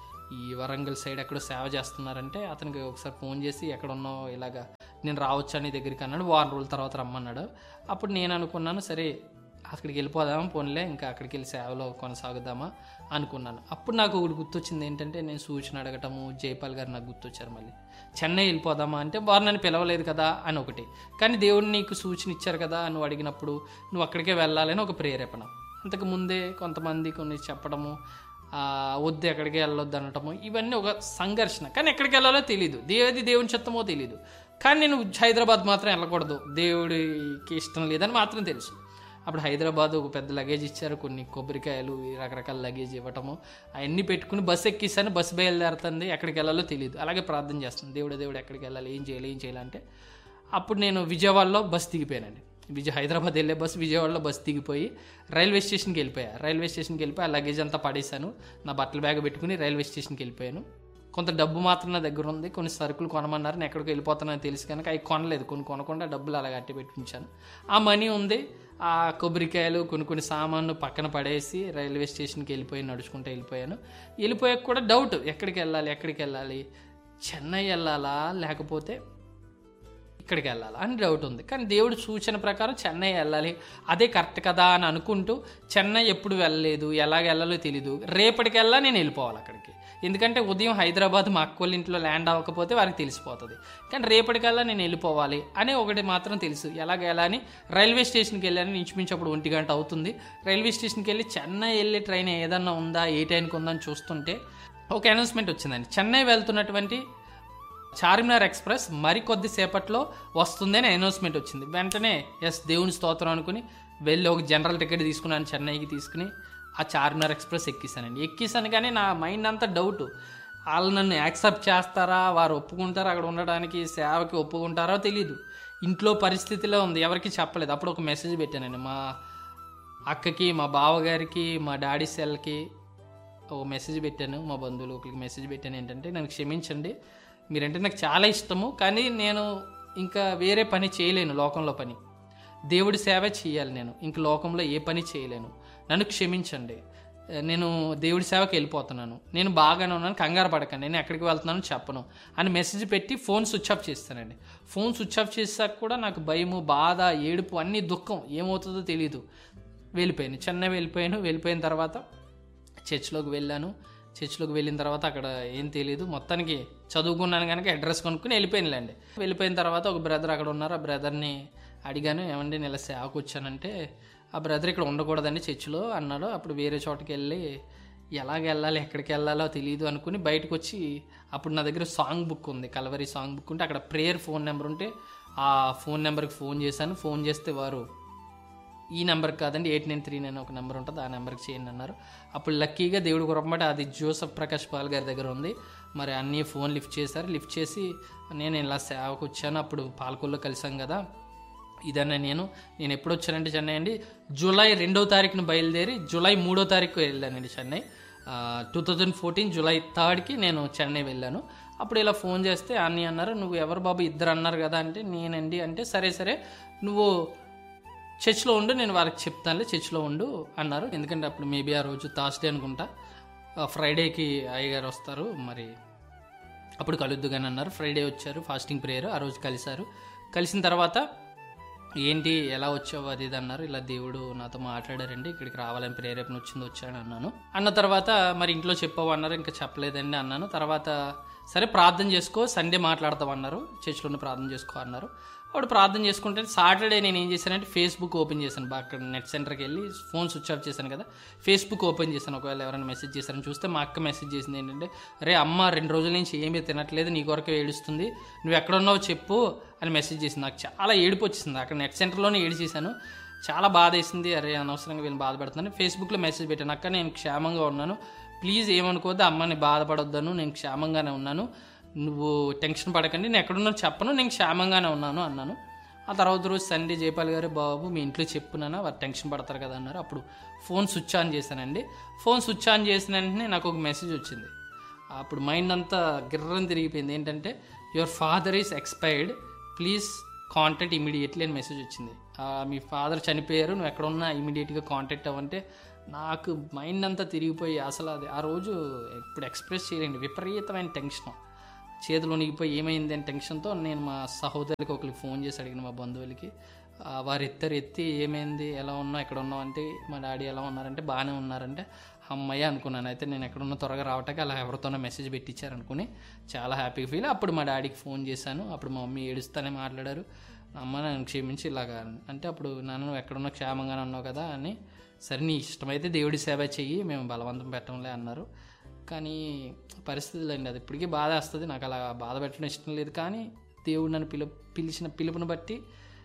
ఈ వరంగల్ సైడ్ ఎక్కడో సేవ చేస్తున్నారంటే అతనికి ఒకసారి ఫోన్ చేసి ఎక్కడ ఉన్నావు, ఇలాగా నేను రావచ్చు అని దగ్గరికి అన్నాడు. వారం రోజుల తర్వాత రమ్మన్నాడు. అప్పుడు నేను అనుకున్నాను, సరే అక్కడికి వెళ్ళిపోదామా, పోన్లే ఇంకా అక్కడికి వెళ్ళి సేవలో కొనసాగుదామా అనుకున్నాను. అప్పుడు నాకు ఒకటి గుర్తొచ్చింది ఏంటంటే, నేను సూచన అడగటము, జైపాల్ గారు నాకు గుర్తొచ్చారు. మళ్ళీ చెన్నై వెళ్ళిపోదామా అంటే వారు నన్ను పిలవలేదు కదా అని ఒకటి, కానీ దేవుడు నీకు సూచన ఇచ్చారు కదా నువ్వు అడిగినప్పుడు నువ్వు అక్కడికే వెళ్ళాలని ఒక ప్రేరేపణ. అంతకు ముందే కొంతమంది కొన్ని చెప్పడము, వద్దు ఎక్కడికి వెళ్ళొద్దు అనటము, ఇవన్నీ ఒక సంఘర్షణ. కానీ ఎక్కడికి వెళ్ళాలో తెలియదు, దేవది దేవుని చిత్తమో తెలియదు. కానీ నేను హైదరాబాద్ మాత్రం వెళ్ళకూడదు, దేవుడికి ఇష్టం లేదని మాత్రం తెలుసు. అప్పుడు హైదరాబాద్ ఒక పెద్ద లగేజ్ ఇచ్చారు, కొన్ని కొబ్బరికాయలు, రకరకాల లగేజ్ ఇవ్వటము, అవన్నీ పెట్టుకుని బస్సు ఎక్కిస్తాను. బస్సు బయలుదేరుతుంది, ఎక్కడికి వెళ్ళాలో తెలియదు. అలాగే ప్రార్థన చేస్తాను, దేవుడు దేవుడు ఎక్కడికి వెళ్ళాలి, ఏం చేయాలి ఏం చేయాలంటే. అప్పుడు నేను విజయవాడలో బస్సు దిగిపోయానండి. విజయ హైదరాబాద్ వెళ్ళే బస్సు విజయవాడలో బస్సు దిగిపోయి రైల్వే స్టేషన్కి వెళ్ళిపోయా. రైల్వే స్టేషన్కి వెళ్ళిపోయి ఆ లగేజ్ అంతా పడేశాను, నా బట్టల బ్యాగ్ పెట్టుకుని రైల్వే స్టేషన్కి వెళ్ళిపోయాను. కొంత డబ్బు మాత్రం నా దగ్గర ఉంది, కొన్ని సరుకులు కొనమన్నారు, నేను ఎక్కడికి వెళ్ళిపోతానని తెలుసు కనుక అవి కొనలేదు. కొన్ని కొనకుండా డబ్బులు అలా అట్టి పెట్టి ఉంచాను. ఆ మనీ ఉంది, ఆ కొబ్బరికాయలు కొన్ని కొన్ని సామాన్లు పక్కన పడేసి రైల్వే స్టేషన్కి వెళ్ళిపోయి నడుచుకుంటూ వెళ్ళిపోయాను. వెళ్ళిపోయాక కూడా డౌట్, ఎక్కడికి వెళ్ళాలి ఎక్కడికి వెళ్ళాలి, చెన్నై వెళ్ళాలా లేకపోతే ఇక్కడికి వెళ్ళాలా అని డౌట్ ఉంది. కానీ దేవుడు సూచన ప్రకారం చెన్నై వెళ్ళాలి, అదే కరెక్ట్ కదా అని అనుకుంటూ చెన్నై ఎప్పుడు వెళ్ళలేదు, ఎలాగ వెళ్ళాలో తెలీదు. రేపటికెళ్ళా నేను వెళ్ళిపోవాలి అక్కడికి, ఎందుకంటే ఉదయం హైదరాబాద్ మా అక్క వాళ్ళ ఇంట్లో ల్యాండ్ అవ్వకపోతే వారికి తెలిసిపోతుంది. కానీ రేపటికల్లా నేను వెళ్ళిపోవాలి అనే ఒకటి మాత్రం తెలుసు. ఎలాగ ఎలా అని రైల్వే స్టేషన్కి వెళ్ళాను. ఇంచుమించు అప్పుడు ఒంటి గంట అవుతుంది. రైల్వే స్టేషన్కి వెళ్ళి చెన్నై వెళ్ళే ట్రైన్ ఏదన్నా ఉందా, ఏ టైంకి ఉందని చూస్తుంటే ఒక అనౌన్స్మెంట్ వచ్చిందండి, చెన్నై వెళ్తున్నటువంటి చార్మినార్ ఎక్స్ప్రెస్ మరి కొద్దిసేపట్లో వస్తుందని అనౌన్స్మెంట్ వచ్చింది. వెంటనే ఎస్ దేవుని స్తోత్రం అనుకుని వెళ్ళి ఒక జనరల్ టికెట్ తీసుకున్నాను, చెన్నైకి తీసుకుని ఆ చార్మినార్ ఎక్స్ప్రెస్ ఎక్కిస్తానండి. ఎక్కిస్తాను కానీ నా మైండ్ అంతా డౌట్, వాళ్ళు నన్ను యాక్సెప్ట్ చేస్తారా, వారు ఒప్పుకుంటారా, అక్కడ ఉండడానికి సేవకి ఒప్పుకుంటారో తెలీదు. ఇంట్లో పరిస్థితిలో ఉంది, ఎవరికి చెప్పలేదు. అప్పుడు ఒక మెసేజ్ పెట్టానండి మా అక్కకి, మా బావగారికి, మా డాడీ సెల్కి ఒక మెసేజ్ పెట్టాను, మా బంధువులు ఒకరికి మెసేజ్ పెట్టాను. ఏంటంటే, నన్ను క్షమించండి, మీరంటే నాకు చాలా ఇష్టము, కానీ నేను ఇంకా వేరే పని చేయలేను, లోకంలో పని దేవుడి సేవ చేయాలి, నేను ఇంక లోకంలో ఏ పని చేయలేను, నన్ను క్షమించండి, నేను దేవుడి సేవకి వెళ్ళిపోతున్నాను, నేను బాగానే ఉన్నాను, కంగారు పడకండి, నేను ఎక్కడికి వెళ్తున్నాను చెప్పను అని మెసేజ్ పెట్టి ఫోన్ స్విచ్ ఆఫ్ చేస్తానండి. ఫోన్ స్విచ్ ఆఫ్ చేసాక కూడా నాకు భయము, బాధ, ఏడుపు, అన్నీ దుఃఖం, ఏమవుతుందో తెలియదు. వెళ్ళిపోయాను, చెన్నై వెళ్ళిపోయాను. వెళ్ళిపోయిన తర్వాత చర్చ్లోకి వెళ్ళాను. చర్చ్లోకి వెళ్ళిన తర్వాత అక్కడ ఏం తెలియదు, మొత్తానికి చదువుకున్నాను కనుక అడ్రస్ కొనుక్కుని వెళ్ళిపోయినలేండి. వెళ్ళిపోయిన తర్వాత ఒక బ్రదర్ అక్కడ ఉన్నారు, ఆ బ్రదర్ని అడిగాను, ఏమండి నేను ఇలా సేవకు వచ్చానంటే, ఆ బ్రదర్ ఇక్కడ ఉండకూడదండి చర్చిలో అన్నాడు. అప్పుడు వేరే చోటకి వెళ్ళి ఎలాగ వెళ్ళాలి, ఎక్కడికి వెళ్ళాలో తెలియదు అనుకుని బయటకు వచ్చి, అప్పుడు నా దగ్గర సాంగ్ బుక్ ఉంది, కలవరీ సాంగ్ బుక్ ఉంటే అక్కడ ప్రేయర్ ఫోన్ నెంబర్ ఉంటే ఆ ఫోన్ నెంబర్కి ఫోన్ చేశాను. ఫోన్ చేస్తే వారు ఈ నెంబర్కి కాదండి, ఎయిట్ నైన్ త్రీ నైన్ ఒక నెంబర్ ఉంటుంది, ఆ నెంబర్కి చేయండి అన్నారు. అప్పుడు లక్కీగా దేవుడు కొరపమాట అది జోసఫ్ ప్రకాష్ పాల్ గారి దగ్గర ఉంది. మరి అన్నీ ఫోన్ లిఫ్ట్ చేశారు. లిఫ్ట్ చేసి నేను ఇలా సేవకు వచ్చాను, అప్పుడు పాలకొల్లో కలిసాం కదా, ఇదన్నా నేను నేను ఎప్పుడు వచ్చానంటే చెన్నై అండి, జూలై రెండో తారీఖున బయలుదేరి జూలై మూడో తారీఖు వెళ్ళానండి Chennai. Two thousand fourteen July థర్డ్కి నేను చెన్నై వెళ్ళాను. అప్పుడు ఇలా ఫోన్ చేస్తే అన్నీ అన్నారు, నువ్వు ఎవరు బాబు, ఇద్దరు అన్నారు కదా అంటే నేనండి అంటే, సరే సరే నువ్వు చర్చ్లో ఉండు, నేను వారికి చెప్తానులే, చర్చ్లో ఉండు అన్నారు. ఎందుకంటే అప్పుడు మేబీ ఆ రోజు థర్స్డే అనుకుంటా, ఫ్రైడేకి అయ్యగారు వస్తారు, మరి అప్పుడు కలుద్దు కానీ అన్నారు. ఫ్రైడే వచ్చారు, ఫాస్టింగ్ ప్రేయర్ ఆ రోజు కలిశారు. కలిసిన తర్వాత ఏంటి ఎలా వచ్చావు అది ఇది అన్నారు. ఇలా దేవుడు నాతో మాట్లాడారండి, ఇక్కడికి రావాలని ప్రేరేపణ వచ్చింది, వచ్చాను అన్నాను. అన్న తర్వాత మరి ఇంట్లో చెప్పావు అన్నారు, ఇంకా చెప్పలేదండి అన్నాను. తర్వాత సరే ప్రార్థన చేసుకో, సండే మాట్లాడతావు అన్నారు, చర్చ్లోనే ప్రార్థన చేసుకో అన్నారు. అప్పుడు ప్రార్థన చేసుకుంటే సాటర్డే నేను ఏం చేశానంటే ఫేస్బుక్ ఓపెన్ చేశాను. బాగా అక్కడ నెట్ సెంటర్కి వెళ్ళి ఫోన్ స్విచ్ ఆఫ్ చేశాను కదా, ఫేస్బుక్ ఓపెన్ చేశాను. ఒకవేళ ఎవరైనా మెసేజ్ చేశారని చూస్తే మా అక్క మెసేజ్ చేసింది ఏంటంటే, రే అమ్మ రెండు రోజుల నుంచి ఏమీ తినట్లేదు, నీ కొరకు ఏడుస్తుంది, నువ్వు ఎక్కడున్నావు చెప్పు అని మెసేజ్ చేసింది. నాకు చాలా ఏడుపు వచ్చేసింది, అక్కడ నెట్ సెంటర్లోనే ఏడు చేశాను, చాలా బాధ వేసింది. అరే అనవసరంగా వీళ్ళని బాధపడుతున్నాను. ఫేస్బుక్లో మెసేజ్ పెట్టాను, అక్క నేను క్షేమంగా ఉన్నాను, ప్లీజ్ ఏమనుకోవద్దు, అమ్మని బాధపడొద్దాను, నేను క్షేమంగానే ఉన్నాను, నువ్వు టెన్షన్ పడకండి, నేను ఎక్కడున్నా చెప్పను, నేను క్షేమంగానే ఉన్నాను అన్నాను. ఆ తర్వాత రోజు సండే జయపాల్ గారు, బాబు మీ ఇంట్లో చెప్పునన్నా వారు టెన్షన్ పడతారు కదా అన్నారు. అప్పుడు ఫోన్ స్విచ్ ఆన్ చేశానండి. ఫోన్ స్విచ్ ఆన్ చేసిన వెంటనే నాకు ఒక మెసేజ్ వచ్చింది. అప్పుడు మైండ్ అంతా గిర్రని తిరిగిపోయింది. ఏంటంటే your father is expired, please contact immediately అని మెసేజ్ వచ్చింది. మీ ఫాదర్ చనిపోయారు, నువ్వు ఎక్కడున్నా ఇమీడియట్గా కాంటాక్ట్ అవ్వంటే నాకు మైండ్ అంతా తిరిగిపోయి అసలు అది ఆ రోజు ఇప్పుడు ఎక్స్ప్రెస్ చేయలేండి, విపరీతమైన టెన్షన్, చేతులు వణిగిపోయి ఏమైంది అని టెన్షన్తో నేను మా సహోదరులకి ఒకరికి ఫోన్ చేసి అడిగిన, మా బంధువులకి. వారు ఎత్తారు, ఎత్తి ఏమైంది, ఎలా ఉన్నావు, ఎక్కడ ఉన్నావు అంటే మా డాడీ ఎలా ఉన్నారంటే బాగానే ఉన్నారంటే అమ్మయ్య అనుకున్నాను. అయితే నేను ఎక్కడున్నా త్వరగా రావటానికి అలా ఎవరితోనో మెసేజ్ పెట్టించారనుకుని చాలా హ్యాపీగా ఫీల్. అప్పుడు మా డాడీకి ఫోన్ చేశాను. అప్పుడు మా మమ్మీ ఏడుస్తానే మాట్లాడారు, అమ్మ నన్ను క్షమించి ఇలాగా అంటే. అప్పుడు నాన్న నువ్వు ఎక్కడున్నా క్షేమంగానే ఉన్నావు కదా అని, సరే నీ ఇష్టమైతే దేవుడి సేవ చెయ్యి, మేము బలవంతం పెట్టంలే అన్నారు. కానీ పరిస్థితులు అండి, అది ఇప్పటికీ బాధ వస్తుంది. నాకు అలా బాధ పెట్టడం ఇష్టం లేదు. కానీ దేవుడు నన్ను పిలు పిలిచిన పిలుపుని బట్టి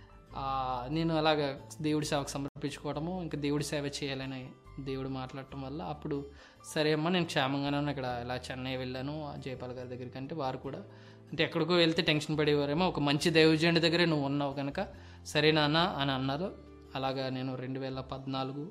నేను అలాగ దేవుడి సేవకు సమర్పించుకోవడము, ఇంకా దేవుడి సేవ చేయాలని దేవుడు మాట్లాడటం వల్ల అప్పుడు సరే అమ్మ నేను క్షేమంగానే ఇక్కడ ఇలా చెన్నై వెళ్ళాను జయపాల్ గారి దగ్గరికి అంటే, వారు కూడా అంటే ఎక్కడికో వెళ్తే టెన్షన్ పడేవారేమో, ఒక మంచి దైవజనుడి దగ్గరే నువ్వు ఉన్నావు కనుక సరే నాన్న అని అన్నారు. అలాగా నేను రెండు వేల పద్నాలుగు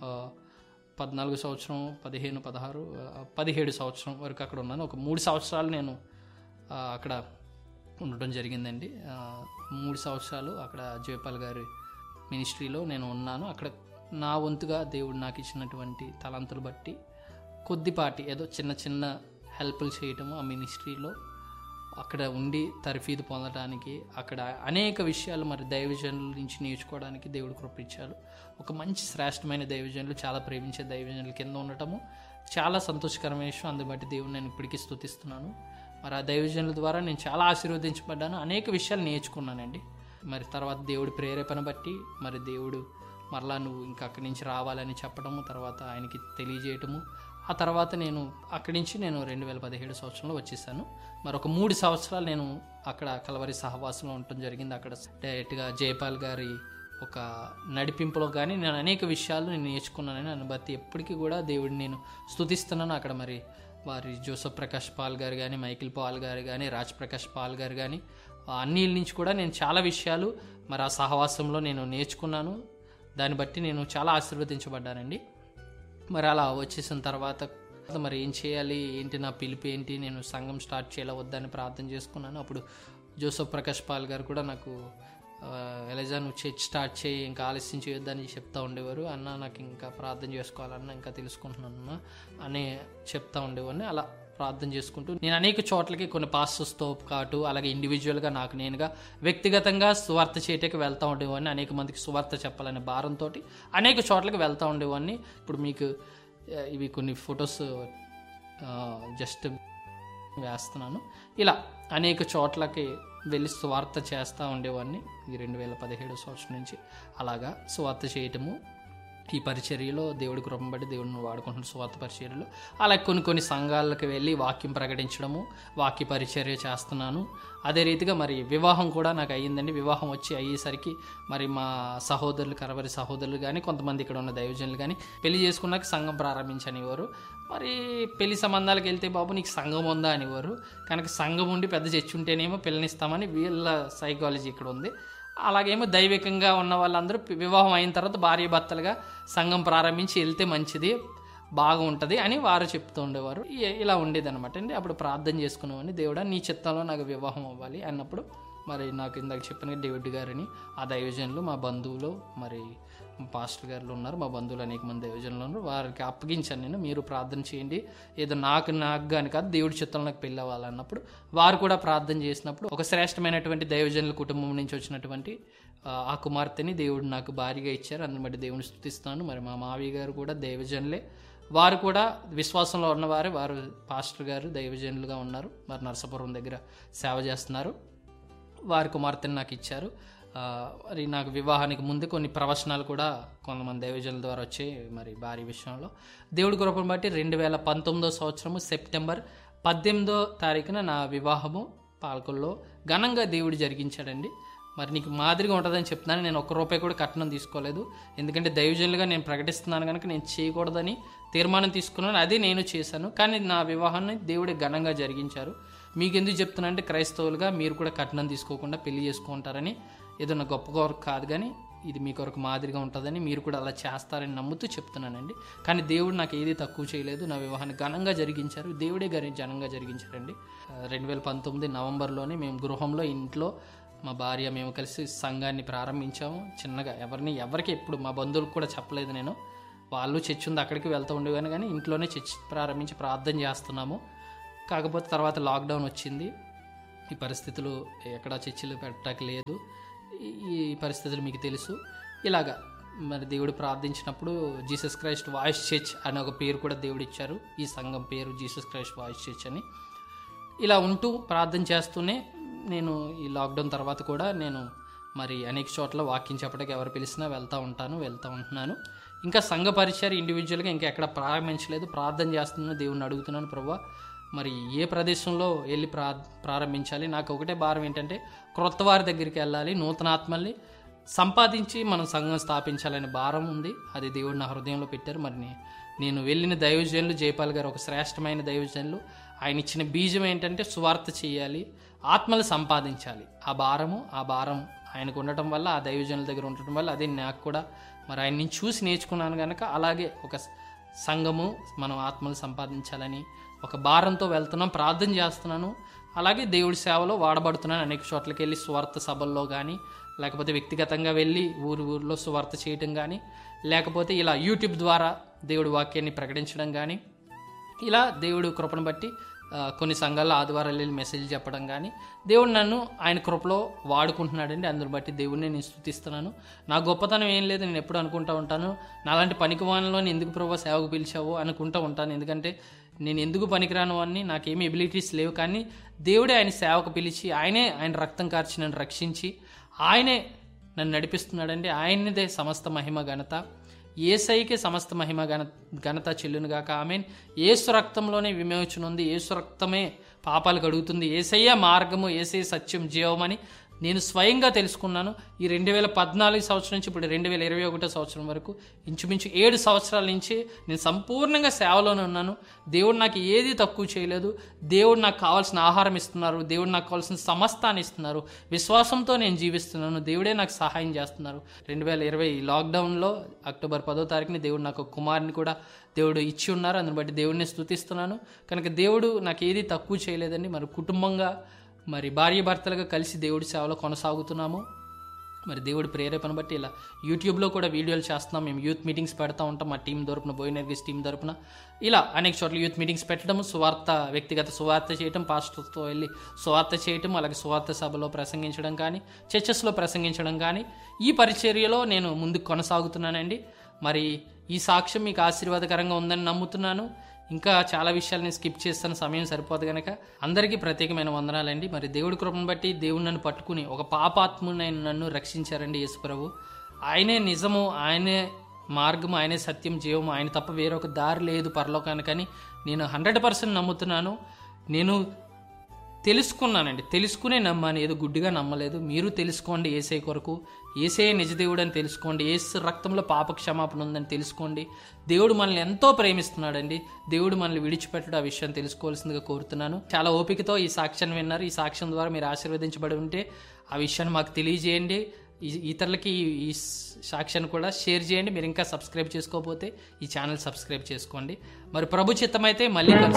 పద్నాలుగు సంవత్సరం పదిహేను పదహారు పదిహేడు సంవత్సరం వరకు అక్కడ ఉన్నాను. ఒక మూడు సంవత్సరాలు నేను అక్కడ ఉండటం జరిగిందండి. మూడు సంవత్సరాలు అక్కడ జయపాల్ గారి మినిస్ట్రీలో నేను ఉన్నాను. అక్కడ నా వంతుగా దేవుడు నాకు ఇచ్చినటువంటి తలంతులు బట్టి కొద్దిపాటి ఏదో చిన్న చిన్న హెల్ప్లు చేయటము ఆ మినిస్ట్రీలో అక్కడ ఉండి తర్ఫీదు పొందడానికి, అక్కడ అనేక విషయాలు మరి దైవజనుల నుంచి నేర్చుకోవడానికి దేవుడు కృపించాడు. ఒక మంచి శ్రేష్టమైన దైవజనులు, చాలా ప్రేమించే దైవజనుల కింద ఉండటము చాలా సంతోషకరమైన విషయం. అందుబట్టి దేవుడు నేను ఇప్పటికీ స్తుతిస్తున్నాను. మరి ఆ దైవజనుల ద్వారా నేను చాలా ఆశీర్వదించబడ్డాను, అనేక విషయాలు నేర్చుకున్నానండి. మరి తర్వాత దేవుడి ప్రేరేపణ బట్టి మరి దేవుడు మరలా నువ్వు ఇంకా అక్కడి నుంచి రావాలని చెప్పడము, తర్వాత ఆయనకి తెలియజేయటము. ఆ తర్వాత నేను అక్కడి నుంచి నేను రెండు వేల పదిహేడు సంవత్సరంలో వచ్చేసాను. మరొక మూడు సంవత్సరాలు నేను అక్కడ కలవరి సహవాసంలో ఉండటం జరిగింది. అక్కడ డైరెక్ట్గా జయపాల్ గారి ఒక నడిపింపులో కానీ నేను అనేక విషయాలు నేను నేర్చుకున్నానని నన్ను బట్టి ఎప్పటికీ కూడా దేవుడిని నేను స్తుతిస్తున్నాను. అక్కడ మరి వారి జోసఫ్ ప్రకాష్ పాల్ గారు కానీ, మైకిల్ పాల్ గారు కానీ, రాజ్ ప్రకాష్ పాల్ గారు కానీ, అన్నిల నుంచి కూడా నేను చాలా విషయాలు మరి ఆ సహవాసంలో నేను నేర్చుకున్నాను. దాన్ని బట్టి నేను చాలా ఆశీర్వదించబడ్డానండి. మరి అలా వచ్చేసిన తర్వాత మరి ఏం చేయాలి, ఏంటి నా పిలుపు ఏంటి, నేను సంఘం స్టార్ట్ చేయాలా వద్దని ప్రార్థన చేసుకున్నాను. అప్పుడు జోసఫ్ ప్రకాష్ పాల్ గారు కూడా నాకు ఎలజా నువ్వు చర్చ్ స్టార్ట్ చేయి, ఇంకా ఆలస్యం చేయొద్దని చెప్తా ఉండేవారు. అన్న నాకు ఇంకా ప్రార్థన చేసుకోవాలన్నా, ఇంకా తెలుసుకుంటున్నాను అని చెప్తా ఉండేవాడిని. అలా ప్రార్థన చేసుకుంటూ నేను అనేక చోట్లకి కొన్ని పాస్టర్స్తో పాటు అలాగే ఇండివిజువల్గా నాకు నేనుగా వ్యక్తిగతంగా సువార్త చేయటకి వెళ్తూ ఉండేవాడిని. అనేక మందికి సువార్త చెప్పాలనే భారంతో అనేక చోట్లకి వెళ్తూ ఉండేవాడిని. ఇప్పుడు మీకు ఇవి కొన్ని ఫొటోస్ జస్ట్ వేస్తున్నాను. ఇలా అనేక చోట్లకి వెళ్ళి సువార్త చేస్తూ ఉండేవాడిని. ఈ రెండు వేల పదిహేడు సంవత్సరం నుంచి అలాగా సువార్త చేయటము, ఈ పరిచర్యలో దేవుడి కృపను బట్టి దేవుడిని వాడుకుంటున్న సువార్త పరిచర్యలు, అలాగే కొన్ని కొన్ని సంఘాలకు వెళ్ళి వాక్యం ప్రకటించడము, వాక్య పరిచర్య చేస్తున్నాను. అదే రీతిగా మరి వివాహం కూడా నాకు అయ్యిందండి. వివాహం వచ్చి అయ్యేసరికి మరి మా సహోదరులు, కరవరి సహోదరులు కానీ, కొంతమంది ఇక్కడ ఉన్న దైవజనులు కానీ పెళ్లి చేసుకున్నాక సంఘం ప్రారంభించనివారు. మరి పెళ్లి సంబంధాలకు వెళ్తే బాబు నీకు సంఘం ఉందా అనేవారు. కనుక సంఘం ఉండి పెద్ద చర్చి ఉంటేనేమో పిల్లనిస్తామని వీళ్ళ సైకాలజీ ఇక్కడ ఉంది. అలాగేమో దైవికంగా ఉన్న వాళ్ళందరూ వివాహం అయిన తర్వాత భార్య భర్తలుగా సంఘం ప్రారంభించి వెళ్తే మంచిది, బాగా ఉంటుంది అని వారు చెప్తూ ఉండేవారు. ఇలా ఉండేది అనమాట అండి. అప్పుడు ప్రార్థన చేసుకునేవాడిని, దేవుడా నీ చిత్తంలో నాకు వివాహం అవ్వాలి అన్నప్పుడు మరి నాకు ఇందాక చెప్పిన డేవిడ్ గారిని ఆ దైవజనులు మా బంధువులు, మరి పాస్టర్ గారులు ఉన్నారు, మా బంధువులు అనేక మంది దైవజనులు ఉన్నారు, వారికి అప్పగించాను నేను, మీరు ప్రార్థన చేయండి, ఏదో నాకు నాకు కానీ కాదు దేవుడి చిత్తంలో నాకు పెళ్ళి అవ్వాలన్నప్పుడు వారు కూడా ప్రార్థన చేసినప్పుడు ఒక శ్రేష్టమైనటువంటి దైవజనుల కుటుంబం నుంచి వచ్చినటువంటి ఆ కుమార్తెని దేవుడు నాకు భారీగా ఇచ్చారు. అందుని బట్టి దేవుని స్తుతిస్తున్నాను. మరి మా మావయ్య గారు కూడా దైవజనులే, వారు కూడా విశ్వాసంలో ఉన్నవారే, వారు పాస్టర్ గారు దైవజనులుగా ఉన్నారు, మరి నరసాపురం దగ్గర సేవ చేస్తున్నారు. వారి కుమార్తెని నాకు ఇచ్చారు. మరి నాకు వివాహానికి ముందు కొన్ని ప్రవచనాలు కూడా కొంతమంది దైవజనుల ద్వారా వచ్చాయి మరి భారీ విషయంలో. దేవుడి కృపను బట్టి రెండు వేల పంతొమ్మిదో సంవత్సరము సెప్టెంబర్ పద్దెనిమిదో తారీఖున నా వివాహము పాలకొల్లో ఘనంగా దేవుడు జరిగించాడండి. మరి నీకు మాదిరిగా ఉంటుందని చెప్తున్నాను. నేను ఒక్క రూపాయి కూడా కట్నం తీసుకోలేదు, ఎందుకంటే దైవజనులుగా నేను ప్రకటిస్తున్నాను కనుక నేను చేయకూడదని తీర్మానం తీసుకున్నాను, అదే నేను చేశాను. కానీ నా వివాహాన్ని దేవుడి ఘనంగా జరిగించారు. మీకు ఎందుకు చెప్తున్నా అంటే క్రైస్తవులుగా మీరు కూడా కట్నం తీసుకోకుండా పెళ్లి చేసుకుంటారని ఏదన్నా గొప్ప కొరకు కాదు, కానీ ఇది మీ కొరకు మాదిరిగా ఉంటుందని, మీరు కూడా అలా చేస్తారని నమ్ముతూ చెప్తున్నానండి. కానీ దేవుడు నాకు ఏది తక్కువ చేయలేదు, నా వివాహాన్ని ఘనంగా జరిగించారు, దేవుడే గారి ఘనంగా జరిగించారండి. రెండు వేల పంతొమ్మిది నవంబర్లోనే మేము గృహంలో ఇంట్లో మా భార్య మేము కలిసి సంఘాన్ని ప్రారంభించాము. చిన్నగా ఎవరిని ఎవరికి ఎప్పుడు మా బంధువులకు కూడా చెప్పలేదు నేను. వాళ్ళు చర్చ్ ఉంది అక్కడికి వెళ్తూ ఉండేవాను, కానీ ఇంట్లోనే చర్చ్ ప్రారంభించి ప్రార్థన చేస్తున్నాము. కాకపోతే తర్వాత లాక్డౌన్ వచ్చింది. ఈ పరిస్థితులు ఎక్కడ చర్చిలు పెట్టడానికి లేదు. ఈ పరిస్థితులు మీకు తెలుసు. ఇలాగా మరి దేవుడు ప్రార్థించినప్పుడు జీసస్ క్రైస్ట్ వాయిస్ చర్చ్ అనే ఒక పేరు కూడా దేవుడు ఇచ్చారు. ఈ సంఘం పేరు జీసస్ క్రైస్ట్ వాయిస్ చర్చ్ అని. ఇలా ఉంటూ ప్రార్థన చేస్తూనే నేను ఈ లాక్డౌన్ తర్వాత కూడా నేను మరి అనేక చోట్ల వాక్యం చెప్పడానికి ఎవరు పిలిచినా వెళ్తూ ఉంటాను వెళ్తూ ఉంటున్నాను. ఇంకా సంఘ పరిచయం ఇండివిజువల్గా ఇంకా ఎక్కడ ప్రారంభించలేదు. ప్రార్థన చేస్తున్నాను, దేవుడిని అడుగుతున్నాను, ప్రభువా మరి ఏ ప్రదేశంలో వెళ్ళి ప్రా ప్రారంభించాలి నాకు ఒకటే భారం ఏంటంటే క్రొత్త వారి దగ్గరికి వెళ్ళాలి, నూతన ఆత్మల్ని సంపాదించి మనం సంఘం స్థాపించాలనే భారం ఉంది. అది దేవుడు నా హృదయంలో పెట్టారు. మరి నేను వెళ్ళిన దైవజనులు జయపాల్ గారు ఒక శ్రేష్టమైన దైవజనులు. ఆయన ఇచ్చిన బీజం ఏంటంటే సువార్త చేయాలి, ఆత్మలు సంపాదించాలి. ఆ భారము ఆ భారం ఆయనకు ఉండటం వల్ల, ఆ దైవజనుల దగ్గర ఉండటం వల్ల అదే నాకు కూడా మరి ఆయన నుంచి చూసి నేర్చుకున్నాను కనుక అలాగే ఒక సంఘము మనం ఆత్మలు సంపాదించాలని ఒక భారంతో వెళ్తున్నాం, ప్రార్థన చేస్తున్నాను. అలాగే దేవుడి సేవలో వాడబడుతున్నాను. అనేక చోట్లకి వెళ్ళి సువార్త సభల్లో కానీ, లేకపోతే వ్యక్తిగతంగా వెళ్ళి ఊరు ఊరిలో సువార్త చేయటం కానీ, లేకపోతే ఇలా యూట్యూబ్ ద్వారా దేవుడి వాక్యాన్ని ప్రకటించడం కానీ, ఇలా దేవుడు కృపను బట్టి కొన్ని సంఘాల్లో ఆదివారాలు వెళ్ళి మెసేజ్ చెప్పడం కానీ దేవుడు నన్ను ఆయన కృపలో వాడుకుంటున్నాడండి. అందుని బట్టి దేవుడిని నేను స్తుతిస్తున్నాను. నా గొప్పతనం ఏం లేదు, నేను ఎప్పుడు అనుకుంటూ ఉంటాను నాలాంటి పనికివానిలో ఎందుకు ప్రభువా సేవకు పిలిచావో అనుకుంటూ ఉంటాను. ఎందుకంటే నేను ఎందుకు పనికిరాను అని నాకేమీ ఎబిలిటీస్ లేవు, కానీ దేవుడే ఆయన సేవకు పిలిచి ఆయనే ఆయన రక్తం కార్చి నన్ను రక్షించి ఆయనే నన్ను నడిపిస్తున్నాడండి. ఆయనదే సమస్త మహిమ ఘనత, యేసయ్యకే సమస్త మహిమ ఘన ఘనత చెల్లునుగాక. ఆమేన్. యేసు రక్తంలోనే విమోచన ఉంది, యేసు రక్తమే పాపాలు కడుగుతుంది, యేసయ్య మార్గము, యేసయ్య సత్యం, జీవమని నేను స్వయంగా తెలుసుకున్నాను. ఈ రెండు వేల పద్నాలుగు సంవత్సరం నుంచి ఇప్పుడు రెండు వేల ఇరవై ఒకటో సంవత్సరం వరకు ఇంచుమించు ఏడు సంవత్సరాల నుంచి నేను సంపూర్ణంగా సేవలోనే ఉన్నాను. దేవుడు నాకు ఏది తక్కువ చేయలేదు. దేవుడు నాకు కావాల్సిన ఆహారం ఇస్తున్నారు, దేవుడు నాకు కావాల్సిన సమస్తాన్ని ఇస్తున్నారు. విశ్వాసంతో నేను జీవిస్తున్నాను, దేవుడే నాకు సహాయం చేస్తున్నారు. రెండు వేల ఇరవై లాక్డౌన్లో అక్టోబర్ పదో తారీఖుని దేవుడు నాకు కుమారుని కూడా దేవుడు ఇచ్చి ఉన్నారు. అందుని బట్టి దేవుడిని స్తుతిస్తున్నాను. కనుక దేవుడు నాకు ఏది తక్కువ చేయలేదండి. మరి కుటుంబంగా మరి భార్య భర్తలుగా కలిసి దేవుడి సేవలో కొనసాగుతున్నాము. మరి దేవుడి ప్రేరేపణ బట్టి ఇలా యూట్యూబ్లో కూడా వీడియోలు చేస్తున్నాం. మేము యూత్ మీటింగ్స్ పెడతా ఉంటాం మా టీం తరపున, బోయినర్గిస్ టీం తరపున. ఇలా అనేక చోట్ల యూత్ మీటింగ్స్ పెట్టడం, సువార్త వ్యక్తిగత సువార్త చేయటం, పాస్టర్తో వెళ్ళి సువార్త చేయటం, అలాగే సువార్త సభలో ప్రసంగించడం కానీ, చర్చెస్లో ప్రసంగించడం కానీ, ఈ పరిచర్యలో నేను ముందుకు కొనసాగుతున్నానండి. మరి ఈ సాక్ష్యం మీకు ఆశీర్వాదకరంగా ఉందని నమ్ముతున్నాను. ఇంకా చాలా విషయాలు నేను స్కిప్ చేస్తాను, సమయం సరిపోదు కనుక. అందరికీ ప్రత్యేకమైన వందనాలండి. మరి దేవుడి కృపను బట్టి దేవుడు నన్ను పట్టుకుని ఒక పాపాత్ముని నన్ను రక్షించారండి యేసు ప్రభు. ఆయనే నిజము, ఆయనే మార్గము, ఆయనే సత్యం, జీవము, ఆయన తప్ప వేరొక దారి లేదు పరలోకానికని నేను హండ్రెడ్ పర్సెంట్ నమ్ముతున్నాను. నేను తెలుసుకున్నానండి, తెలుసుకునే నమ్మాను, ఏదో గుడ్డిగా నమ్మలేదు. మీరు తెలుసుకోండి యేసయ్య కొరకు, యేసయ్య నిజదేవుడు అని తెలుసుకోండి, యేసు రక్తంలో పాప క్షమాపణ ఉందని తెలుసుకోండి. దేవుడు మనల్ని ఎంతో ప్రేమిస్తున్నాడండి, దేవుడు మనల్ని విడిచిపెట్టడం ఆ విషయం తెలుసుకోవాల్సిందిగా కోరుతున్నాను. చాలా ఓపికతో ఈ సాక్ష్యాన్ని విన్నారు. ఈ సాక్ష్యం ద్వారా మీరు ఆశీర్వదించబడి ఉంటే ఆ విషయాన్ని మాకు తెలియజేయండి. ఇతరులకి ఈ సాక్ష్యాన్ని కూడా షేర్ చేయండి. మీరు ఇంకా సబ్స్క్రైబ్ చేసుకోకపోతే ఈ ఛానల్ సబ్స్క్రైబ్ చేసుకోండి. మరి ప్రభు చిత్తమైతే మళ్ళీ